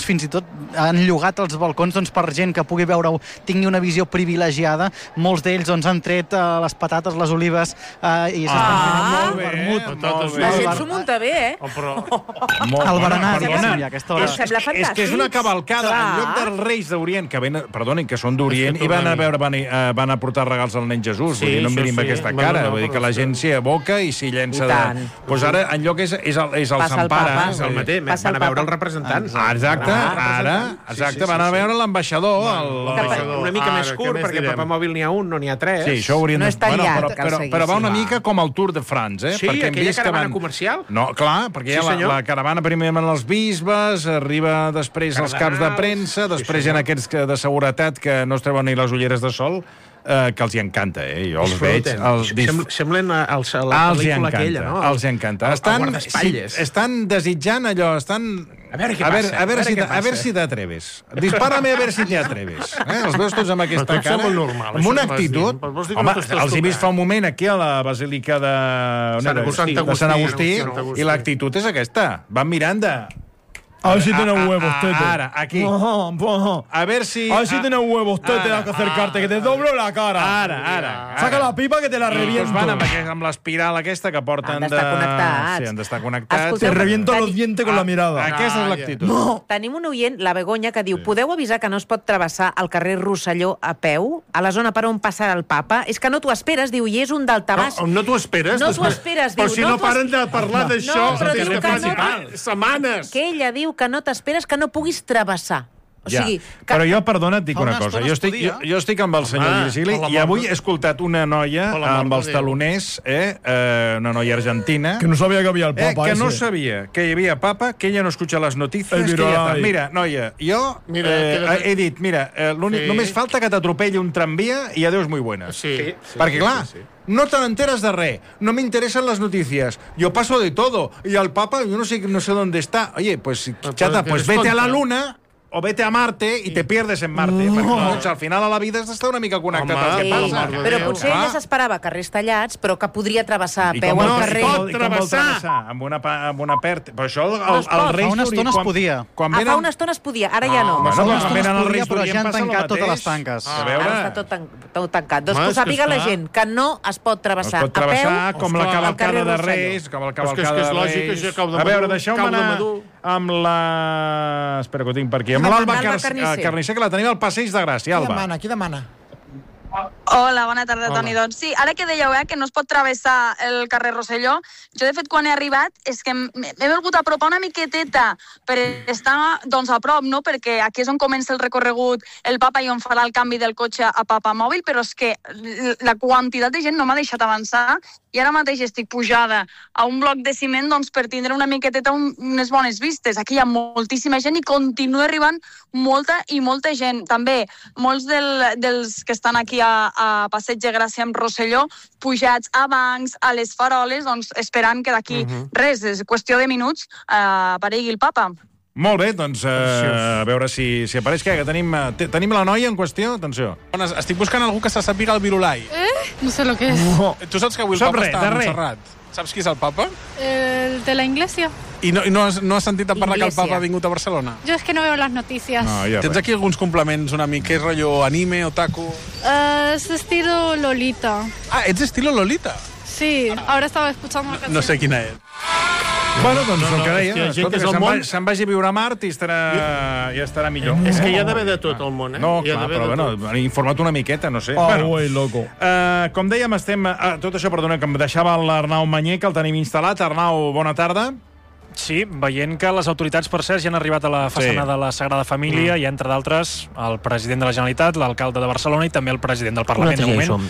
fins i tot han llogat els balcons per gent que pugui veure-ho, tingui una visió privilegiada. Molts d'ells han tret les patates, les olives i s'estan fent molt vermut. La gent s'ho munta bé, eh? El berenar, diguéssim, ja, aquesta hora. Em sembla fantàstic. És que és una cavalcada. En lloc dels Reis d'Orient, que venen, perdonin, que són d'Orient, i van a portar regals al nen Jesús. Vull dir, no em mirin aquesta cara. Vull dir que la gent s'hi aboca i s'hi llença de... Doncs ara, en lloc és el Sant Pare. És el mateix, van a veure els representants. Exacte, exacte, van a veure l'ambaixador. Una mica més curt, perquè Papa Mòbil n'hi ha un, no n'hi ha tres. Sí, això haurien... No és tan llarg, però va una mica com el Tour de France, eh? Sí, aquella caravana comercial? No, clar, perquè hi ha la caravana primer amb els bisbes, arriba després els caps de premsa, després hi ha aquests de seguretat que no es treuen ni les ulleres de sol, que els hi encanta, eh? Jo els veig... Semblen la pel·lícula aquella, no? Els hi encanta. Estan desitjant allò, estan... A veure si t'atreves. Dispara-me a veure si t'hi atreves. Els veus tots amb aquesta cara, amb una actitud. Home, els he vist fa un moment aquí a la Basílica de Sant Agustí i l'actitud és aquesta. Van mirant de... A ver si tienes huevos, Tete. Ara, aquí. A ver si... A ver si tienes huevos, Tete, tienes que acercarte, que te doblo la cara. Ara. Saca la pipa que te la reviento. Van amb l'espiral aquesta que porten de... Han d'estar connectats. Sí, han d'estar connectats. Te reviento los dientes con la mirada. Aquesta és l'actitud. Tenim un oient, la Begoña, que diu: podeu avisar que no es pot travessar el carrer Rosselló a peu, a la zona per on passarà el papa? És que no t'ho esperes, diu, i és un daltabàs. No t'ho esperes? No t'ho esperes, diu. Però si no paren de parlar d'això, setmanes. Que ella diu que no t'esperes que no puguis travessar. O sigui, però jo, perdona, et dic una cosa. Jo estic amb el senyor Virgili i avui he escoltat una noia amb els taloners, una noia argentina, que no sabia que havia el papa. Que no sabia que hi havia papa, que ella no escucha les notícies. Mira, noia, jo he dit, mira, només falta que t'atropelli un tramvia i adiós muy buenas. Perquè, clar, no te enteras de res, no me interesan las noticias, yo paso de todo, y al Papa yo no sé dónde está. Oye, pues chata, pues vete a la Luna o vete a Marte i te pierdes en Marte. Perquè al final a la vida has d'estar una mica connectat al que passa. Però potser ella s'esperava carrers tallats, però que podria travessar a peu al carrer. I com vol travessar? Amb una pert... Però això el Reis... Fa una estona es podia. Fa una estona es podia, ara ja no. Fa una estona es podia, però ja han tancat totes les tanques. Ara està tot tancat. Doncs que ho sàpiga la gent, que no es pot travessar a peu com la cavalcada de Reis, com la cavalcada de Reis. A veure, deixeu-me anar amb la... Espera, que ho tinc per aquí. Amb l'Alba Carnisser, que la tenim al Passeig de Gràcia. Alba. Qui demana? Hola, bona tarda, Toni. Doncs sí, ara que dèieu que no es pot travessar el carrer Rosselló, jo de fet quan he arribat és que m'he volgut apropar una miqueteta per estar a prop, no? Perquè aquí és on comença el recorregut el papa i on farà el canvi del cotxe a Papa Mòbil, però és que la quantitat de gent no m'ha deixat avançar i ara mateix estic pujada a un bloc de ciment per tindre una miqueteta unes bones vistes. Aquí hi ha moltíssima gent i continua arribant molta i molta gent. També molts dels que estan aquí a Passeig de Gràcia amb Rosselló pujats a bancs, a les faroles, esperant que d'aquí res, és qüestió de minuts, aparegui el papa. Molt bé, doncs a veure si apareix què, que tenim la noia en qüestió. Atenció. Estic buscant algú que se sàpiga el virulai. No sé lo que es. Tu saps que avui el papa està a Montserrat? Saps qui és el papa? El de la iglesia. I no has sentit a parlar que el papa ha vingut a Barcelona? Yo es que no veo las noticias. Tens aquí alguns complements una mica, és rotllo anime, otaku? Es estilo Lolita. Ah, ets estilo Lolita? Sí, ahora estaba escuchando una canción. No sé quina és. Bueno, doncs el que deia, que se'n vagi a viure a Mart i ja estarà millor. És que hi ha d'haver de tot al món, No, clar, però bueno, he informat una miqueta, no sé. Güey, loco. Com dèiem, estem... Tot això, perdona, que em deixava l'Arnau Manyer, que el tenim instal·lat. Arnau, bona tarda. Sí, veient que les autoritats, per cert, ja han arribat a la façana de la Sagrada Família i, entre d'altres, el president de la Generalitat, l'alcalde de Barcelona i també el president del Parlament, de moment,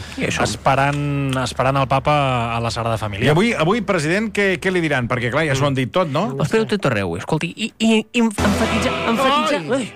esperant el papa a la Sagrada Família. I avui president, què li diran? Perquè, clar, ja s'ho han dit tot, no? Espero tot arreu, escolti, i enfatitzar...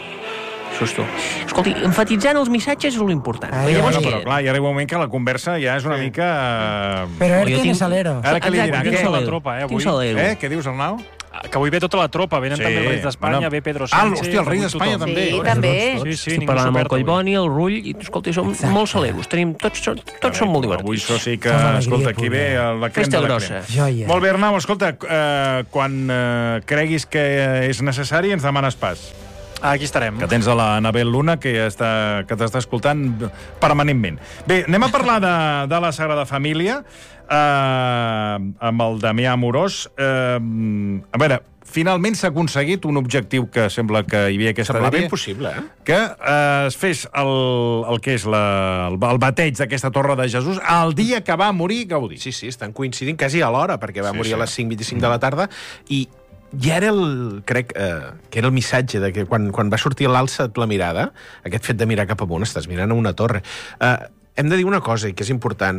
Susto. Escolti, enfatitzant els missatges és l'important. Bueno, però clar, hi arriba un moment que la conversa ja és una mica... Però él tiene salero. Ara què li diran? Tinc la tropa, avui. Què dius, Arnau? Que avui ve tota la tropa, venen també els reis d'Espanya, ve Pedro Sánchez... Hòstia, el rei d'Espanya també. Sí, també. Sí, estic parlant amb el Collboni, el Rull, i escolta, som molt celebros. Tots són molt divertits. Avui això sí que, escolta, aquí ve la crem de la crem. Molt bé, Arnau, escolta, quan creguis que és necessari, ens demanes pas. Aquí estarem. Que tens a la Anabel Luna, que t'està escoltant permanentment. Bé, anem a parlar de la Sagrada Família, amb el Damià Amorós. A veure, finalment s'ha aconseguit un objectiu que sembla que hi havia aquesta Semblava idea. impossible, Que es fes el que és el bateig d'aquesta Torre de Jesús el dia que va morir Gaudí. Sí, estan coincidint quasi a l'hora, perquè va morir a les 5:25 de la tarda, i era crec que era el missatge de que quan va sortir l'alça't la mirada, aquest fet de mirar cap amunt, estàs mirant a una torre. Hem de dir una cosa, i que és important,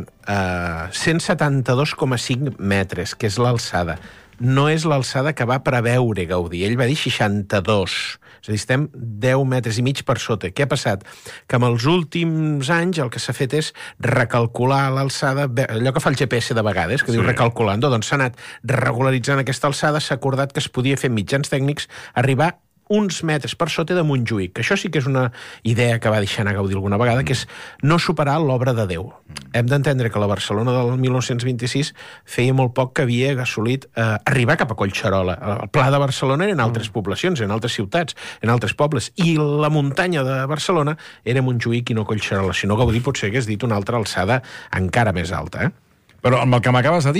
172,5 metres, que és l'alçada. No és l'alçada que va preveure Gaudí. Ell va dir 62. És a dir, estem 10 metres i mig per sota. Què ha passat? Que amb els últims anys el que s'ha fet és recalcular l'alçada, allò que fa el GPS de vegades, que diu recalculando, doncs s'ha anat regularitzant aquesta alçada, s'ha acordat que es podia fer mitjans tècnics arribar uns metres per sota de Montjuïc, que això sí que és una idea que va deixar anar Gaudí alguna vegada, que és no superar l'obra de Déu. Hem d'entendre que la Barcelona del 1926 feia molt poc que havia assolit arribar cap a Collserola. El Pla de Barcelona era en altres poblacions, en altres ciutats, en altres pobles, i la muntanya de Barcelona era Montjuïc i no Collserola. Si no, Gaudí potser hagués dit una altra alçada encara més alta, Però amb el que m'acabes de dir,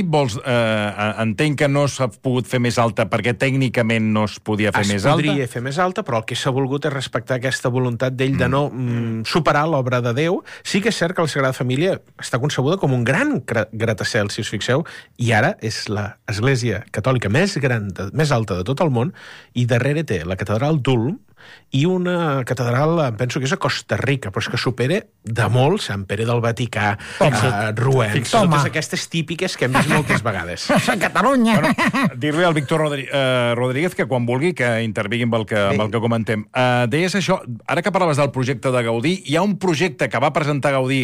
entenc que no s'ha pogut fer més alta perquè tècnicament no es podia fer més alta? Es podria fer més alta, però el que s'ha volgut és respectar aquesta voluntat d'ell de no superar l'obra de Déu. Sí que és cert que la Sagrada Família està concebuda com un gran gratacel, si us fixeu, i ara és l'església catòlica més alta de tot el món, i darrere té la catedral d'Ulm, i una catedral, penso que és a Costa Rica, però és que supera de molt Sant Pere del Vaticà, Rouen, totes aquestes típiques que hem vist moltes vegades. A Catalunya! Dir-li al Víctor Rodríguez que quan vulgui que intervingui amb el que comentem. Deies això, ara que parlaves del projecte de Gaudí, hi ha un projecte que va presentar Gaudí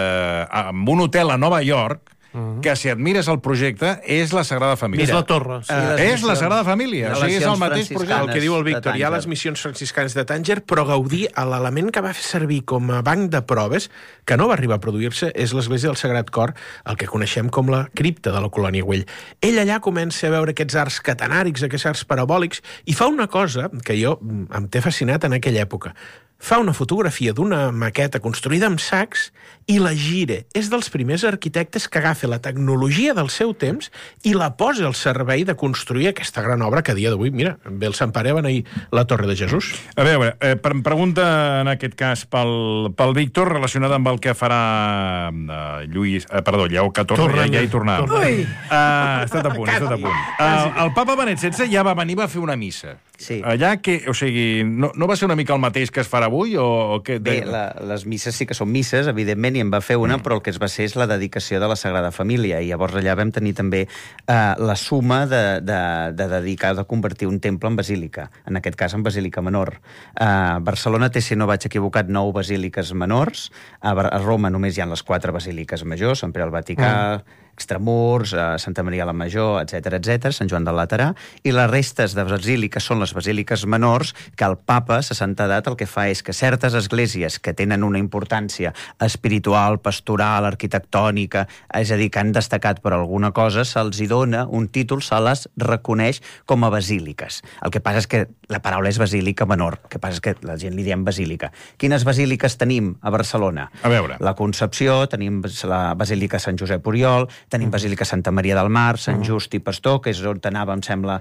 amb un hotel a Nova York, que si admires el projecte és la Sagrada Família. És la torre. És la Sagrada Família. O sigui, és el mateix projecte. El que diu el Víctor, hi ha les missions franciscanes de Tànger, però Gaudí, l'element que va fer servir com a banc de proves, que no va arribar a produir-se, és l'església del Sagrat Cor, el que coneixem com la cripta de la colònia Güell. Ell allà comença a veure aquests arcs catenàrics, aquests arcs parabòlics, i fa una cosa que em té fascinat en aquella època. Fa una fotografia d'una maqueta construïda amb sacs i la gira. És dels primers arquitectes que agafa la tecnologia del seu temps i la posa al servei de construir aquesta gran obra que a dia d'avui, mira, ve el Sant Pare a beneir la Torre de Jesús. A veure, pregunta en aquest cas pel Víctor, relacionada amb el que farà Lleó XIV, ja hi tornava. Ha estat a punt. El papa Benet XVI ja va venir, va fer una missa. Sí. Allà, o sigui, no va ser una mica el mateix que es farà avui? O què? Bé, les misses sí que són misses, evidentment, i en va fer una, però el que es va ser és la dedicació de la Sagrada Família, i llavors allà vam tenir també la suma de convertir un temple en basílica, en aquest cas en basílica menor. Barcelona té, si no vaig equivocat, 9 basíliques menors, a Roma només hi ha les 4 basíliques majors, Sant Pere al Vaticà, Extramurs, Santa Maria la Major, etc, Sant Joan del Laterà, i les restes de basíliques són les basíliques menors, que el papa, a Santa Edat, el que fa és que certes esglésies que tenen una importància espiritual, pastoral, arquitectònica, és a dir, que han destacat per alguna cosa, se'ls hi dona un títol, se les reconeix com a basíliques. El que passa és que la paraula és basílica menor, el que passa és que la gent li diem basílica. Quines basíliques tenim a Barcelona? A veure. La Concepció, tenim la Basílica Sant Josep Oriol, tenim Basílica Santa Maria del Mar, Sant Just i Pastor, que és on anava, em sembla,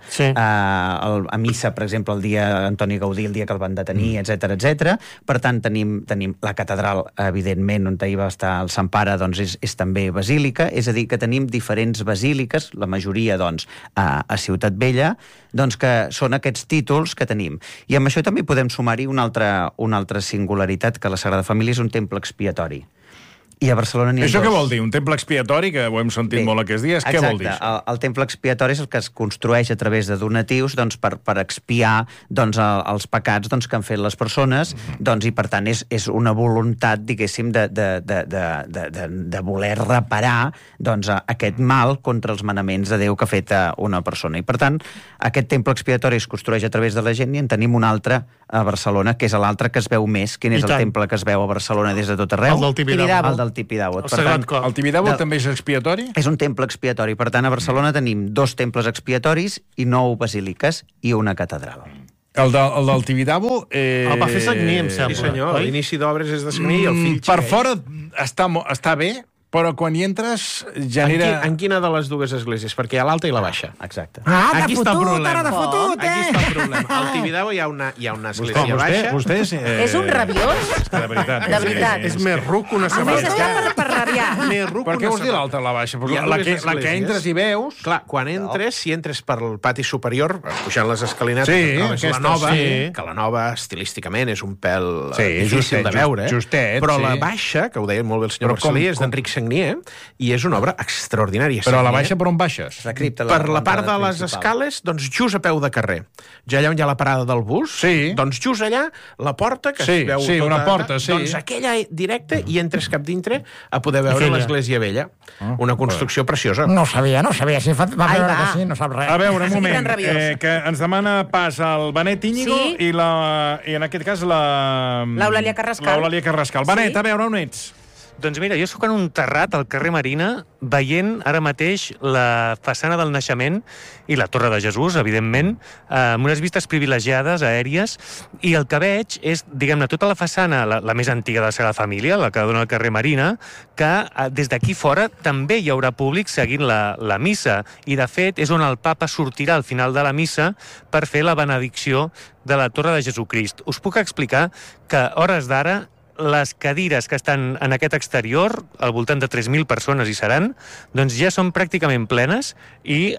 a missa, per exemple, el dia Antoni Gaudí, el dia que el van detenir, etc. Per tant, tenim la catedral, evidentment, on hi va estar el Sant Pare, doncs és també basílica, és a dir, que tenim diferents basíliques, la majoria, doncs, a Ciutat Vella, doncs que són aquests títols que tenim. I amb això també podem sumar-hi una altra singularitat, que la Sagrada Família és un temple expiatori. I a Barcelona n'hi ha Això dos. què vol dir? Un temple expiatori, que ho hem sentit molt aquests dies, què vol dir? Exacte, el temple expiatori és el que es construeix a través de donatius per expiar els pecats que han fet les persones, i per tant és una voluntat, diguéssim, de voler reparar aquest mal contra els manaments de Déu que ha fet una persona. I per tant, aquest temple expiatori es construeix a través de la gent i en tenim un altre a Barcelona, que és l'altre que es veu més. Quin és el temple que es veu a Barcelona des de tot arreu? El del Tibidabo. El del Tibidabo. El Tibidabo també és expiatori? És un temple expiatori. Per tant, a Barcelona tenim 2 temples expiatoris i 9 basíliques i una catedral. El del Tibidabo... El va fer Sagní, em sembla. Sí, senyor. L'inici d'obres és de Sagní i el fill per fora està bé, però quan hi entres genera... En quina de les dues esglésies? Perquè hi ha l'alta i la baixa. Exacte. Aquí està el problema. Ara de fotut, Aquí està el problema. Al Tibidabo hi ha una església baixa. Vostès... És un rabiós? De veritat. De veritat. És més ruc que una A més, sabata. està per rabiar. Per què us diu l'alta i la baixa? La que entres i veus... Clar, quan entres, si entres per el pati superior, pujant les escalinates, la nova, que la nova, estilísticament, és un pèl difícil de veure, però la baixa, que ho deia molt bé el senyor Marcelí, és d'Enric Sagnier, i és una obra extraordinària. Però a la baixa per on baixes? Per la part de les escales, doncs just a peu de carrer. Ja allà on hi ha la parada del bus, doncs just allà, la porta, que es veu tota... una porta, doncs aquella directa, i entres cap dintre a poder veure l'església vella. Una construcció preciosa. No sabia. Si va veure que sí, no sap res. A veure, un moment, que ens demana pas el Benet Íñigo i en aquest cas l'Eulàlia Carrascal. Benet, a veure, on ets? Doncs mira, jo sóc en un terrat al carrer Marina, veient ara mateix la façana del Naixement i la Torre de Jesús, evidentment, amb unes vistes privilegiades, aèries, i el que veig és, diguem-ne, tota la façana, la més antiga de la Sagrada Família, la que dona al carrer Marina, que des d'aquí fora també hi haurà públic seguint la missa, i de fet és on el papa sortirà al final de la missa per fer la benedicció de la Torre de Jesucrist. Us puc explicar que, a hores d'ara, les cadires que estan en aquest exterior, al voltant de 3.000 persones hi seran, doncs ja són pràcticament plenes i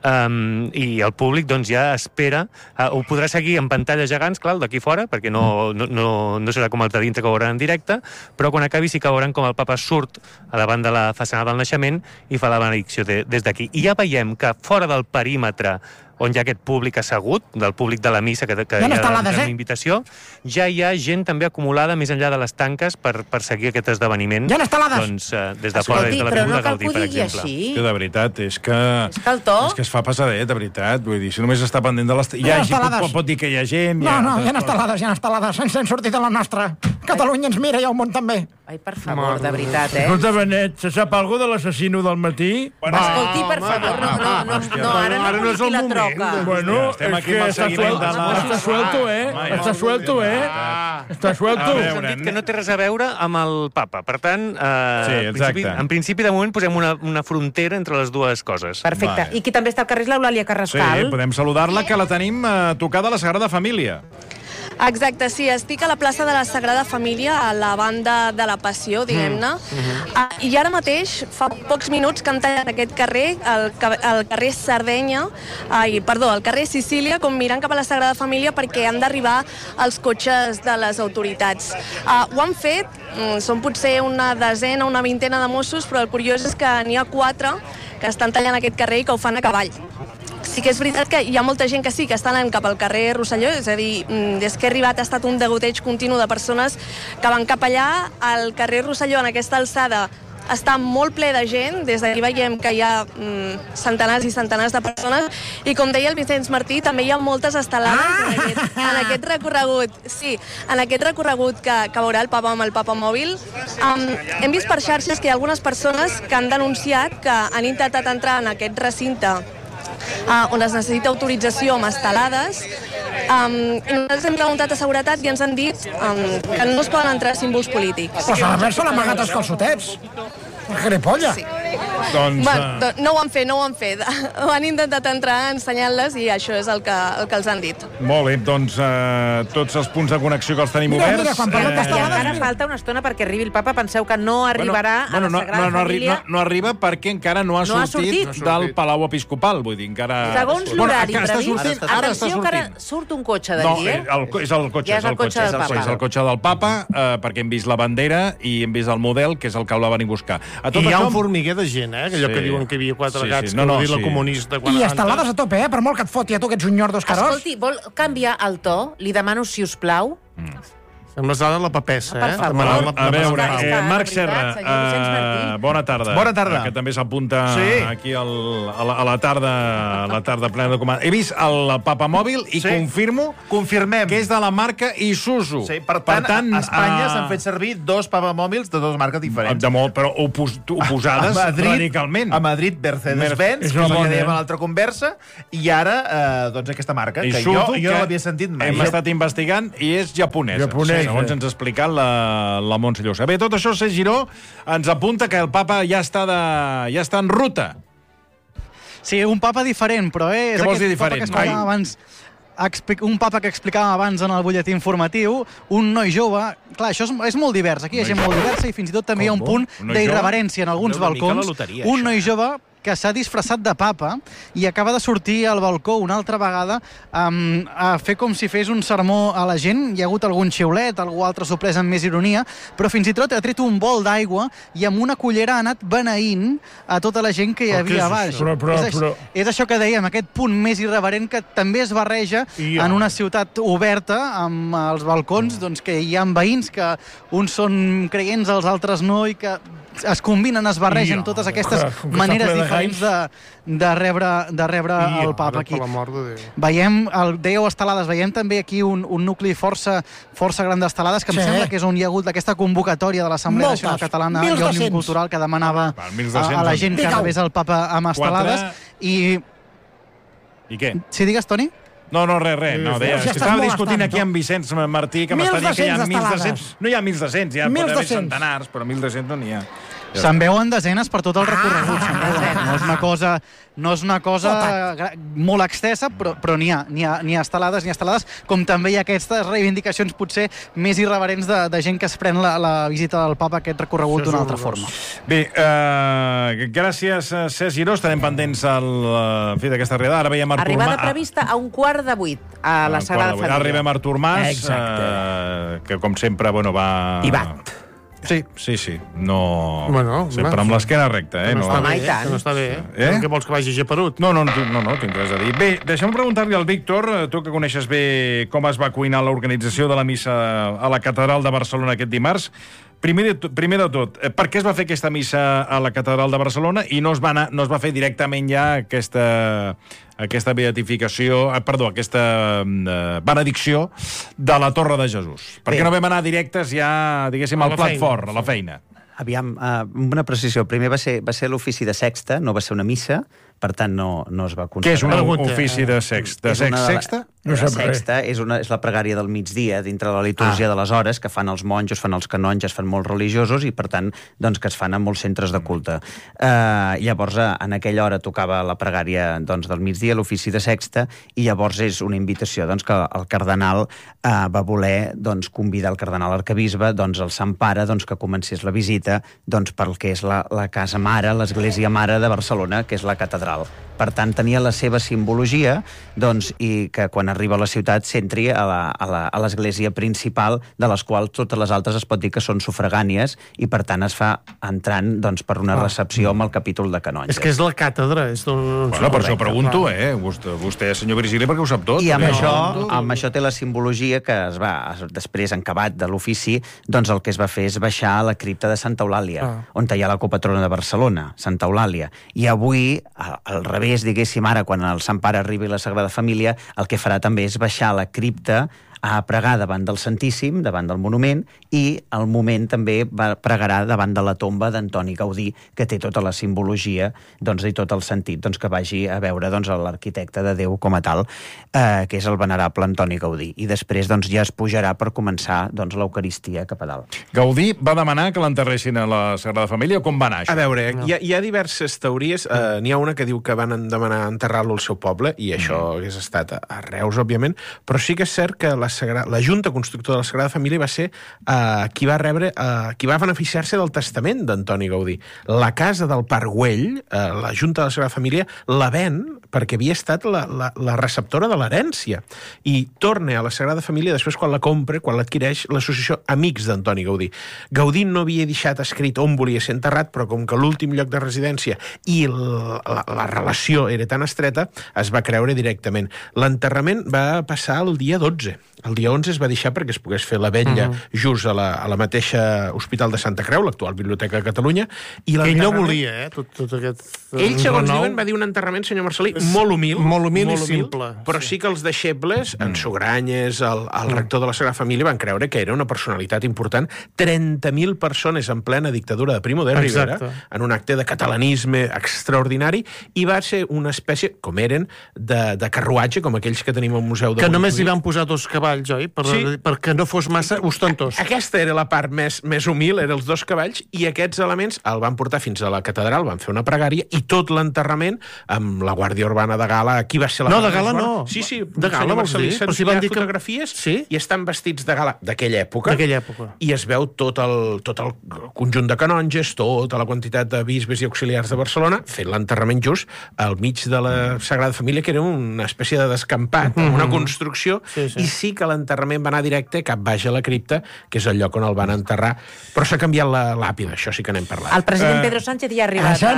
el públic doncs ja espera, ho podrà seguir en pantalles gegants, clar, d'aquí fora, perquè no serà com el de dintre que ho veuran en directe, però quan acabi sí que veuran com el papa surt a davant de la façana del Naixement i fa la benedicció des d'aquí. I ja veiem que fora del perímetre on hi ha aquest públic assegut, del públic de la missa que hi ha una invitació, ja hi ha gent també acumulada més enllà de les tanques per seguir aquest esdeveniment. Ja n'estelades! Doncs des de fora, des de l'avinguda Gaudí, per exemple. Que de veritat, és que es fa passadet, de veritat. Vull dir, si només està pendent de les... Pot dir que hi ha gent... No, hi ha estelades. Ens hem sortit de la nostra. Catalunya ens mira i el món també. Ai, per favor, de veritat, Escolta, Benet, se sap alguna cosa de l'assassino del matí? Escolti, per favor, no, ara no publiqui la troca. Bueno, és que està suelto, Està suelto. Està suelto. Hem dit que no té res a veure amb el papa. Per tant, en principi, de moment, posem una frontera entre les dues coses. Perfecte. I qui també està al carrer és l'Eulàlia Carrascal. Sí, podem saludar-la, que la tenim tocada a la Sagrada Família. Exacte, sí, estic a la plaça de la Sagrada Família, a la banda de la Passió, diguem-ne. I ara mateix, fa pocs minuts que han tallat aquest carrer, el carrer Sardenya, el carrer Sicília, com mirant cap a la Sagrada Família, perquè han d'arribar els cotxes de les autoritats. Ho han fet, són potser una desena, una vintena de Mossos, però el curiós és que n'hi ha 4 que estan tallant aquest carrer i que ho fan a cavall. Sí que és veritat que hi ha molta gent que sí que està anant cap al carrer Rosselló, és a dir, des que he arribat ha estat un degoteig continu de persones que van cap allà. El carrer Rosselló, en aquesta alçada, està molt ple de gent, des d'aquí veiem que hi ha centenars i centenars de persones, i com deia el Vicenç Martí, també hi ha moltes estelades en aquest recorregut. Sí, en aquest recorregut que veurà el papa amb el papamòbil. Hem vist per xarxes que hi ha algunes persones que han denunciat que han intentat entrar en aquest recinte on es necessita autorització amb estelades, i nosaltres hem preguntat a seguretat i ens han dit que no es poden entrar símbols polítics. Pues a més s'han amagat els calçotets. Geripolla. Sí. No ho han fet. Han intentat entrar ensenyant-les i això és el que els han dit. Molt bé, doncs tots els punts de connexió que els tenim oberts... Encara falta una estona perquè arribi el papa. Penseu que no arribarà a la Sagrada Família. No arriba perquè encara no ha sortit del Palau Episcopal. Vull dir, encara... Segons l'horari previst, atenció que ara surt un cotxe d'aquí, és el cotxe del papa, perquè hem vist la bandera i hem vist el model, que és el que el va venir a buscar. I hi ha un formiguer de gent, allò que diuen que hi havia 4 gats, que ho ha dit la comunista. I estelades a tope, per molt que et foti a tu aquests unyordos carós. Escolti, vol canviar el to? Li demano, si us plau. Sembla de la papessa, Per favor. A veure, Marc Serra, bona tarda. Bona tarda. Que també s'apunta aquí a la tarda plena de comanda. He vist el papamòbil i confirmem que és de la marca Isuzu. Sí, per tant, a Espanya s'han fet servir 2 papamòbils de 2 marques diferents. De molt, però oposades radicalment. A Madrid, Mercedes-Benz, que és el que dèiem a l'altra conversa, i ara, doncs, aquesta marca, que jo no l'havia sentit mai. Hem estat investigant i és japonesa. Segons ens ha explicat la Montse Llosa. Bé, tot això, Cesc Giró ens apunta que el papa ja està en ruta. Sí, un papa diferent, però Què vols dir diferent? Un papa que explicàvem abans en el butlletí informatiu, un noi jove... Clar, això és molt divers, aquí hi ha gent molt diversa i fins i tot també hi ha un punt d'irreverència en alguns balcons. Un noi jove que s'ha disfressat de papa i acaba de sortir al balcó una altra vegada a fer com si fes un sermó a la gent. Hi ha hagut algun xiulet, algú altre s'ho pres amb més ironia, però fins i tot ha tret un bol d'aigua i amb una cullera ha anat beneint a tota la gent que hi havia a baix. És això que dèiem, aquest punt més irreverent que també es barreja en una ciutat oberta amb els balcons, doncs que hi ha veïns que uns són creients, els altres no, i que es combinen, es barregen totes aquestes maneres diferents de rebre el papa aquí. Veiem, dèieu estelades, veiem també aquí un nucli força gran d'estelades, que em sembla que és on hi ha hagut aquesta convocatòria de l'Assemblea Nacional Catalana i Òmnium Cultural que demanava a la gent que rebés el papa amb estelades. I què? Si digues, Toni? No, res. No, estava discutint aquí amb Vicenç Martí, que m'està dient que hi ha 1.200. No hi ha 1.200, ja pot haver centenars, però 1.200 no n'hi ha. Se'n veuen desenes per tot el recorregut. No és una cosa molt extensa, però n'hi ha estelades, com també hi ha aquestes reivindicacions potser més irreverents de gent que es pren la visita del papa, aquest recorregut d'una altra forma. Bé, gràcies, Cesc Giró. Estarem pendents d'aquesta arribada. Ara veiem Artur Mas. Arribada prevista a 7:15 a la Sagrada Família. Arribem Artur Mas, que com sempre va... I bat. Sí. No... Sempre amb l'esquena recta, No està bé, Què vols, que vagi geperut? No, tinc res a dir. Bé, deixa'm preguntar-li al Víctor, tu que coneixes bé com es va cuinar l'organització de la missa a la Catedral de Barcelona aquest dimarts. Primer de tot, per què es va fer aquesta missa a la Catedral de Barcelona i no es va fer directament ja aquesta beatificació, aquesta benedicció de la Torre de Jesús? Per què no vam anar directes ja, diguéssim, al plat fort, a la feina? Aviam, una precisió. Primer va ser l'ofici de sexta, no va ser una missa, per tant no es va considerar. Què és un ofici de sexta? Sexta? La sexta és la pregària del migdia dintre la litúrgia de les hores que fan els monjos, fan els canonges, fan molts religiosos i, per tant, que es fan a molts centres de culte. Llavors, en aquella hora tocava la pregària del migdia, l'ofici de sexta, i llavors és una invitació que el cardenal va voler convidar el cardenal arquebisbe, el Sant Pare, que comencés la visita pel que és la casa mare, l'església mare de Barcelona, que és la catedral. Per tant, tenia la seva simbologia i que quan arriba a la ciutat s'entri a l'església principal, de les quals totes les altres es pot dir que són sufragànies, i per tant es fa entrant per una recepció amb el capítol de canonges. És que és la càtedra. Per això pregunto, vostè, senyor Virgili, perquè ho sap tot. I amb això té la simbologia que després, en acabat de l'ofici, el que es va fer és baixar a la cripta de Santa Eulàlia, on hi ha la copatrona de Barcelona, Santa Eulàlia. I avui, al revés, diguéssim, ara, quan el Sant Pare arribi a la Sagrada Família, el que farà també és baixar a la cripta a pregar davant del Santíssim, davant del monument, i al moment també pregarà davant de la tomba d'Antoni Gaudí, que té tota la simbologia i tot el sentit que vagi a veure l'arquitecte de Déu com a tal, que és el venerable Antoni Gaudí. I després ja es pujarà per començar l'Eucaristia cap a dalt. Gaudí va demanar que l'enterressin a la Sagrada Família, o com va anar això? A veure, hi ha diverses teories. N'hi ha una que diu que van demanar enterrar-lo al seu poble, i això hagués estat a Reus, òbviament, però sí que és cert que la Junta Constructora de la Sagrada Família va ser qui va beneficiar-se del testament d'Antoni Gaudí. La casa del Parc Güell, la Junta de la Sagrada Família, la ven perquè havia estat la receptora de l'herència, i torna a la Sagrada Família després quan la compra, quan l'adquireix l'associació Amics d'Antoni Gaudí. Gaudí no havia deixat escrit on volia ser enterrat, però com que l'últim lloc de residència i la relació era tan estreta, es va creure directament. L'enterrament va passar el dia 12. El dia 11 es va deixar perquè es pogués fer la vetlla just a la mateixa Hospital de Santa Creu, l'actual Biblioteca de Catalunya. I ell no volia, tot aquest... Ell, segons diuen, va dir un enterrament, senyor Marcelí, molt humil. Molt humil i simple. Però sí que els deixebles, en Sogranyes, el rector de la Sagrada Família, van creure que era una personalitat important. 30.000 persones en plena dictadura de Primo de Rivera, en un acte de catalanisme extraordinari, i va ser una espècie, com eren, de carruatge, com aquells que tenim al Museu de... Que només hi van posar 2 cavalls, oi? Perquè no fos massa ostentós. Aquesta era la part més humil, eren els 2 cavalls, i aquests elements el van portar fins a la catedral, van fer una pregària, i tot l'enterrament amb la Guàrdia Urbana de Gala. Aquí va ser la... No, de Gala no. Sí, de Gala, vols dir? Però si van dir fotografies i estan vestits de gala d'aquella època. I es veu tot el conjunt de canonges, tota la quantitat de bisbes i auxiliars de Barcelona, fent l'enterrament just al mig de la Sagrada Família, que era una espècie de descampat, una construcció, i sí que l'enterrament va anar directe cap baix a la cripta, que és el lloc on el van enterrar, però s'ha canviat la làpida, això sí que n'hem parlat. El president Pedro Sánchez ja ha arribat. Això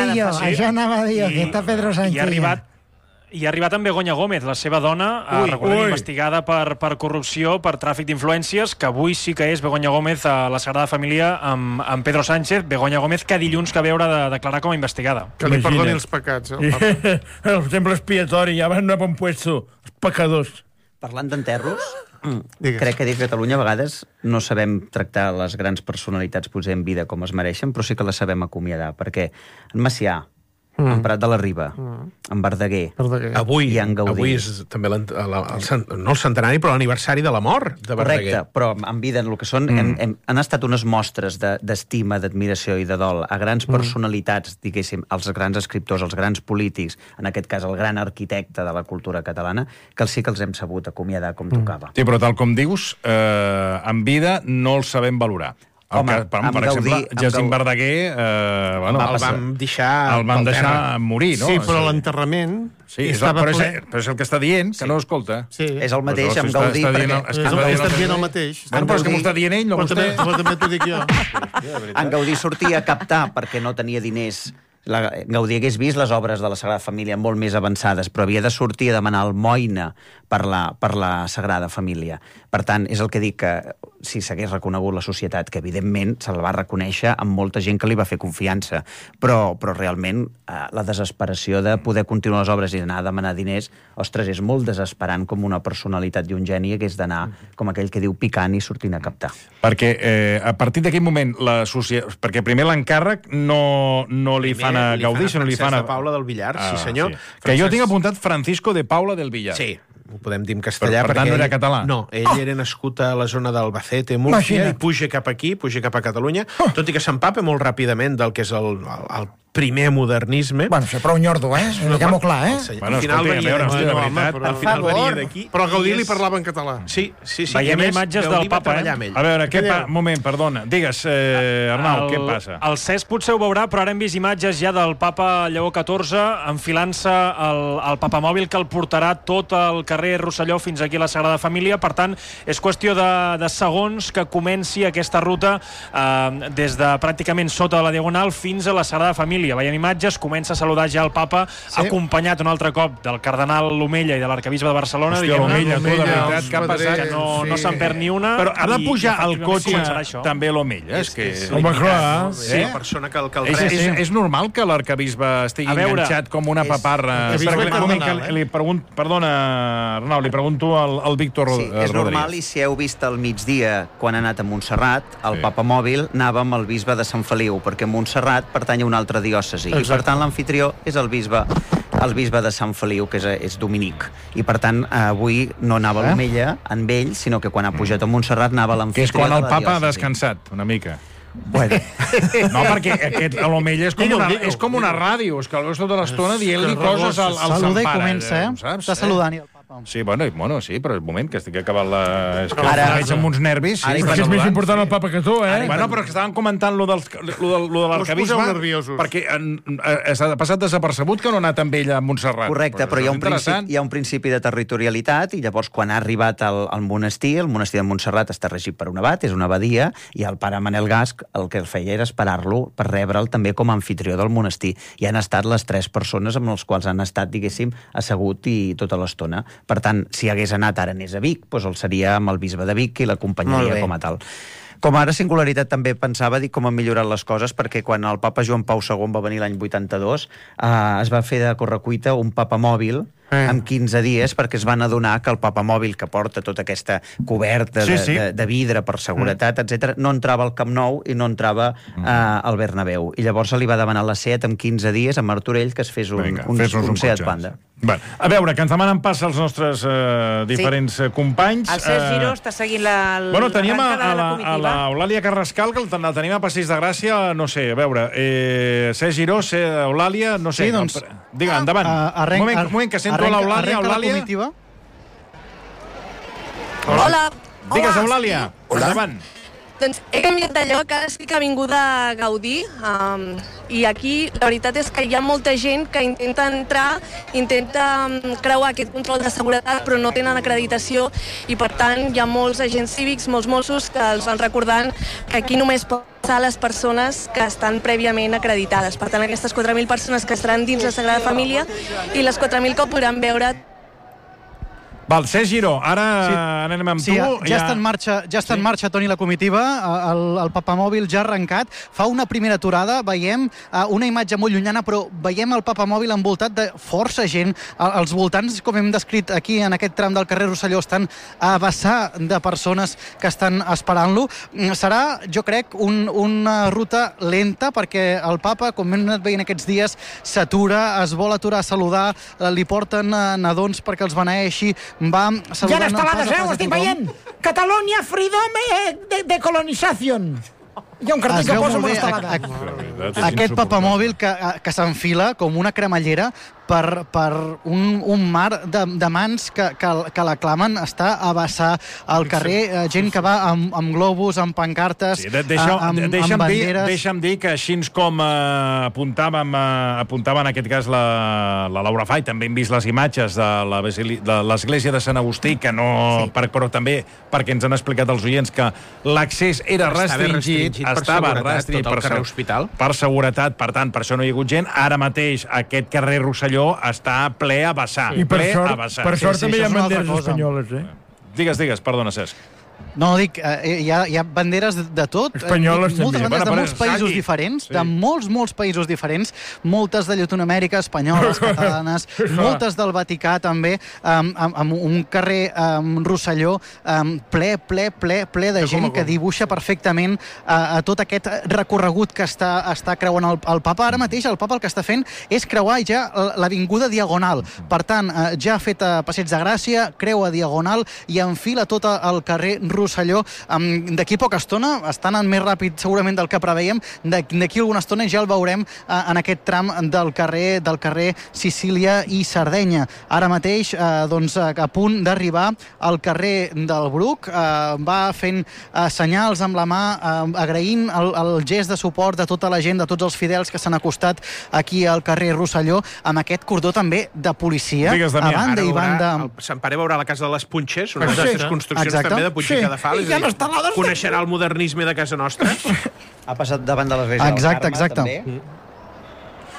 anava a dir, que està Pedro Sánchez. I ha arribat amb Begoña Gómez, la seva dona, investigada per corrupció, per tràfic d'influències, que avui sí que és Begoña Gómez a la Sagrada Família amb Pedro Sánchez. Begoña Gómez, que dilluns que ve haurà de declarar com a investigada. Que li perdoni els pecats. El temple expiatori, ja van a bon puesto, els pecadors. Parlant d'enterros, crec que a Catalunya a vegades no sabem tractar les grans personalitats potser en vida com es mereixen, però sí que les sabem acomiadar, perquè en Macià, en Prat de la Riba, en Verdaguer, avui, i en Gaudí. Avui és també no el centenari, però l'aniversari de la mort de Verdaguer. Correcte, però en vida, en el que són, han estat unes mostres d'estima, d'admiració i de dol a grans personalitats, diguéssim, els grans escriptors, els grans polítics, en aquest cas el gran arquitecte de la cultura catalana, que sí que els hem sabut acomiadar com tocava. Sí, però tal com dius, en vida no els sabem valorar. Home, per exemple, Jacint Verdaguer el vam deixar morir, no? Sí, però l'enterrament... Però és el que està dient, que no escolta. És el mateix amb Gaudí. Està dient el mateix. Però és que m'ho està dient ell, no vostè. Però també t'ho dic jo. En Gaudí sortia a captar perquè no tenia diners. Gaudí hagués vist les obres de la Sagrada Família molt més avançades, però havia de sortir a demanar almoina per la Sagrada Família. Per tant, és el que dic, que si s'hagués reconegut la societat, que evidentment se'l va reconèixer amb molta gent que li va fer confiança, però realment la desesperació de poder continuar les obres i d'anar a demanar diners, ostres, és molt desesperant com una personalitat i un geni hagués d'anar, com aquell que diu, picant i sortint a captar. Perquè a partir d'aquell moment, perquè primer l'encàrrec no li fan a Gaudí, sinó li fan a Paula del Villar, sí senyor. Que jo tinc apuntat Francisco de Paula del Villar. Sí, ho podem dir en castellà. Per tant, no era català? No, ell era nascut a la zona d'Albacete, Múrcia, i puja cap aquí, puja cap a Catalunya, tot i que s'empapa molt ràpidament del que és el primer modernisme. Bueno, això prou nyordo, diguem-ho clar, Bueno, escolti, al final venia d'aquí. Però Gaudí li parlava en català. Sí. Veiem imatges del papa, A veure, moment, perdona. Digues, Arnau, què passa? El Cesc potser ho veurà, però ara hem vist imatges ja del papa Lleó XIV enfilant-se el papamòbil que el portarà tot el carrer Rosselló fins aquí a la Sagrada Família. Per tant, és qüestió de segons que comenci aquesta ruta des de pràcticament sota de la Diagonal fins a la Sagrada Família. família. Veient imatges, comença a saludar ja el papa, acompanyat un altre cop del cardenal L'Omella i de l'arcabisbe de Barcelona. Hòstia, L'Omella, tu, de veritat, que ha passat... Que no se'n perd ni una. Però ha de pujar al cotxe també L'Omella. Home, clar. Sí, la persona que el és normal que l'arcabisbe estigui enganxat com una paparra. Perdona, Arnau, li pregunto al Víctor Rodríguez. És normal, i si heu vist al migdia, quan ha anat a Montserrat, el papa mòbil anava amb el bisbe de Sant Feliu, perquè Montserrat pertany a una altra diòcesi, i per tant l'anfitrió és el bisbe de Sant Feliu, que és dominic. I per tant, avui no anava a l'Omella amb ell, sinó que quan ha pujat a Montserrat anava a l'anfitrió de la diòcesi. Que és quan el papa ha descansat, una mica. Bueno. No, perquè l'Omella és com una ràdio, és que el veus tota l'estona dient-li coses al Sant Pare. Saluda i comença, Està saludant el papa. Sí, bueno, sí, però un moment, que estic acabant la... És que ara veig amb uns nervis. Perquè és més important el papa que tu, Bueno, però que estaven comentant lo de l'arcabisbe, perquè ha passat desapercebut que no ha anat amb ell a Montserrat. Correcte, però hi ha un principi de territorialitat, i llavors quan ha arribat al monestir, el monestir de Montserrat està regit per un abat, és una abadia, i el pare Manel Gasc el que el feia era esperar-lo per rebre'l també com a anfitrió del monestir. I han estat les 3 persones amb les quals han estat, diguéssim, assegut i tota l'estona. Per tant, si hagués anat ara anés a Vic, doncs el seria amb el bisbe de Vic i l'acompanyaria com a tal. Com ara singularitat també pensava dir com han millorat les coses, perquè quan el papa Joan Pau II va venir l'any 82 es va fer de correcuita un papa mòbil amb 15 dies, perquè es van adonar que el papa mòbil, que porta tota aquesta coberta de vidre per seguretat, etc, no entrava al Camp Nou i no entrava al Bernabéu. I llavors se li va demanar la SEAT amb 15 dies a Martorell que es fes un SEAT Panda. A veure, que ens demanen pas els nostres diferents companys. El Cesc Giró està seguint teníem a l'Eulàlia Carrascal, que la tenim a Passeig de Gràcia, no sé, a veure, Cesc Giró, Eulàlia, no sé. Digue, endavant. Un moment, que sento l'Eulàlia. Hola. Digues, Eulàlia, endavant. Doncs he canviat de lloc, ara sí que he vingut a Gaudí, i aquí la veritat és que hi ha molta gent que intenta entrar, intenta creuar aquest control de seguretat, però no tenen acreditació, i per tant hi ha molts agents cívics, molts Mossos, que els van recordant que aquí només pot passar les persones que estan prèviament acreditades. Per tant, aquestes 4.000 persones que estaran dins la Sagrada Família i les 4.000 que podran veure. Val, Cesc Giró, ara anem amb tu. Ja està en marxa, Toni, la comitiva. El papamòbil ja ha arrencat. Fa una primera aturada, veiem una imatge molt llunyana, però veiem el papamòbil envoltat de força gent. Els voltants, com hem descrit aquí, en aquest tram del carrer Rosselló, estan a vessar de persones que estan esperant-lo. Serà, jo crec, una ruta lenta, perquè el papa, com hem anat veient aquests dies, s'atura, es vol aturar a saludar, li porten nadons perquè els beneeixi, va saludant... Ja n'estelades, ho estic veient! Catalunya, freedom, decolonización. Hi ha un cartell que posa una estelada. Aquest papamòbil que s'enfila com una cremallera per un mar de mans que l'aclamen, està a vessar al carrer, gent que va amb globus, amb pancartes, amb banderes... Deixa'm dir que així com apuntava en aquest cas la Laura Fai, també hem vist les imatges de l'església de Sant Agustí, que no... Però també perquè ens han explicat els oients que l'accés era restringit, estava restringit per seguretat, per tant, per això no hi ha hagut gent. Ara mateix aquest carrer Rosselló està ple a vessar. I per sort també hi ha banderes espanyoles, Digues, perdona, Cesc. No, dic, hi ha banderes de tot. Espanyoles també. Moltes banderes de molts països diferents, de molts països diferents, moltes de Llatinoamèrica, espanyoles, catalanes, moltes del Vaticà també, amb un carrer Rosselló ple de gent que dibuixa perfectament a tot aquest recorregut que està creuant el papa. Ara mateix el papa el que està fent és creuar ja l'avinguda Diagonal. Per tant, ja ha fet Passeig de Gràcia, creua Diagonal i enfila tot el carrer Rosselló. D'aquí poca estona, està anant més ràpid segurament del que preveiem, d'aquí alguna estona ja el veurem en aquest tram del carrer Sicília i Sardenya. Ara mateix, a punt d'arribar al carrer del Bruc, va fent senyals amb la mà, agraint el gest de suport de tota la gent, de tots els fidels que s'han acostat aquí al carrer Rosselló, amb aquest cordó també de policia, a banda i banda. El Sant Pare veurà la Casa de les Punxes, una d'aquestes construccions també de Puigdemont de Fal, coneixerà el modernisme de casa nostra. Ha passat davant de l'església del Carme, també.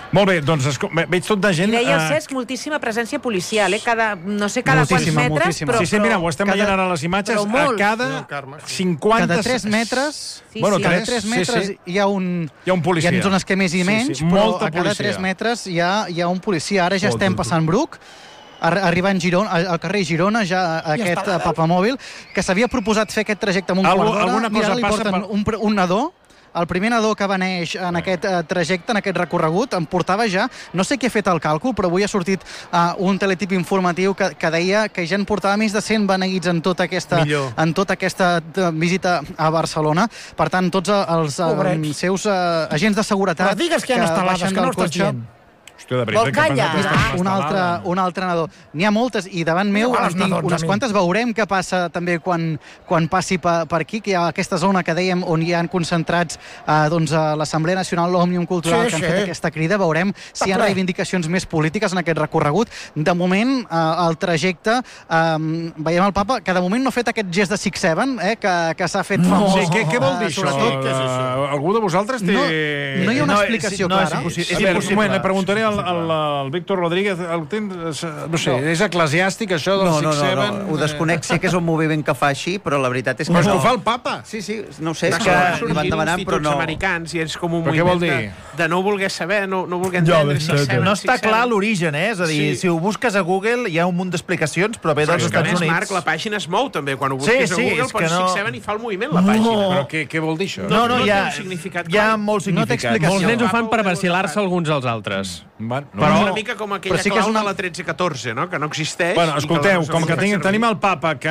Molt bé, doncs veig tot de gent... I deia el Cesc, moltíssima presència policial, no sé cada quants metres, però... Sí, mira, ho estem veient ara a les imatges, a cada 50... Cada 3 metres, cada 3 metres hi ha un policia. Hi ha zones que més i menys, però a cada 3 metres hi ha un policia. Ara ja estem passant Bruc, arribant al carrer Girona, ja aquest papamòbil, que s'havia proposat fer aquest trajecte amb un quart d'hora. Mira, li porten un nadó. El primer nadó que va neix en aquest trajecte, en aquest recorregut, em portava ja, no sé qui ha fet el càlcul, però avui ha sortit un teletip informatiu que deia que ja en portava més de 100 beneïts en tota aquesta visita a Barcelona. Per tant, tots els seus agents de seguretat... Però digues que hi ha estelades, que no estàs dient. Vol calla. Un altre nadó. N'hi ha moltes, i davant meu en tinc unes quantes. Veurem què passa també quan passi per aquí, que hi ha aquesta zona que dèiem on hi han concentrats l'Assemblea Nacional, l'Òmnium Cultural, que han fet aquesta crida. Veurem si hi ha reivindicacions més polítiques en aquest recorregut. De moment, el trajecte, veiem el papa, que de moment no ha fet aquest gest de 6-7, que s'ha fet famós. Què vol dir això? Algú de vosaltres té... No hi ha una explicació clara. És impossible. Le preguntaré al Víctor Rodríguez, no sé, és eclesiàstic això del 6-7? No, ho desconec, sé que és un moviment que fa així, però la veritat és que no. Però és que ho fa el papa. Sí, no sé, és que li van demanant, però no... americans, i és com un moviment de no voler saber, no voler entendre. No està clar l'origen, és a dir, si ho busques a Google hi ha un munt d'explicacions, però ve dels Estats Units. Marc, la pàgina es mou també, quan ho busques a Google pots 6-7 i fa el moviment la pàgina. Però què vol dir això? No, hi ha molts significats. Molts nens ho fan per vacilar-se alguns als altres. Però és una mica com aquella clau de la 13-14, no? Que no existeix. Bueno, escolteu, com que tenim el papa que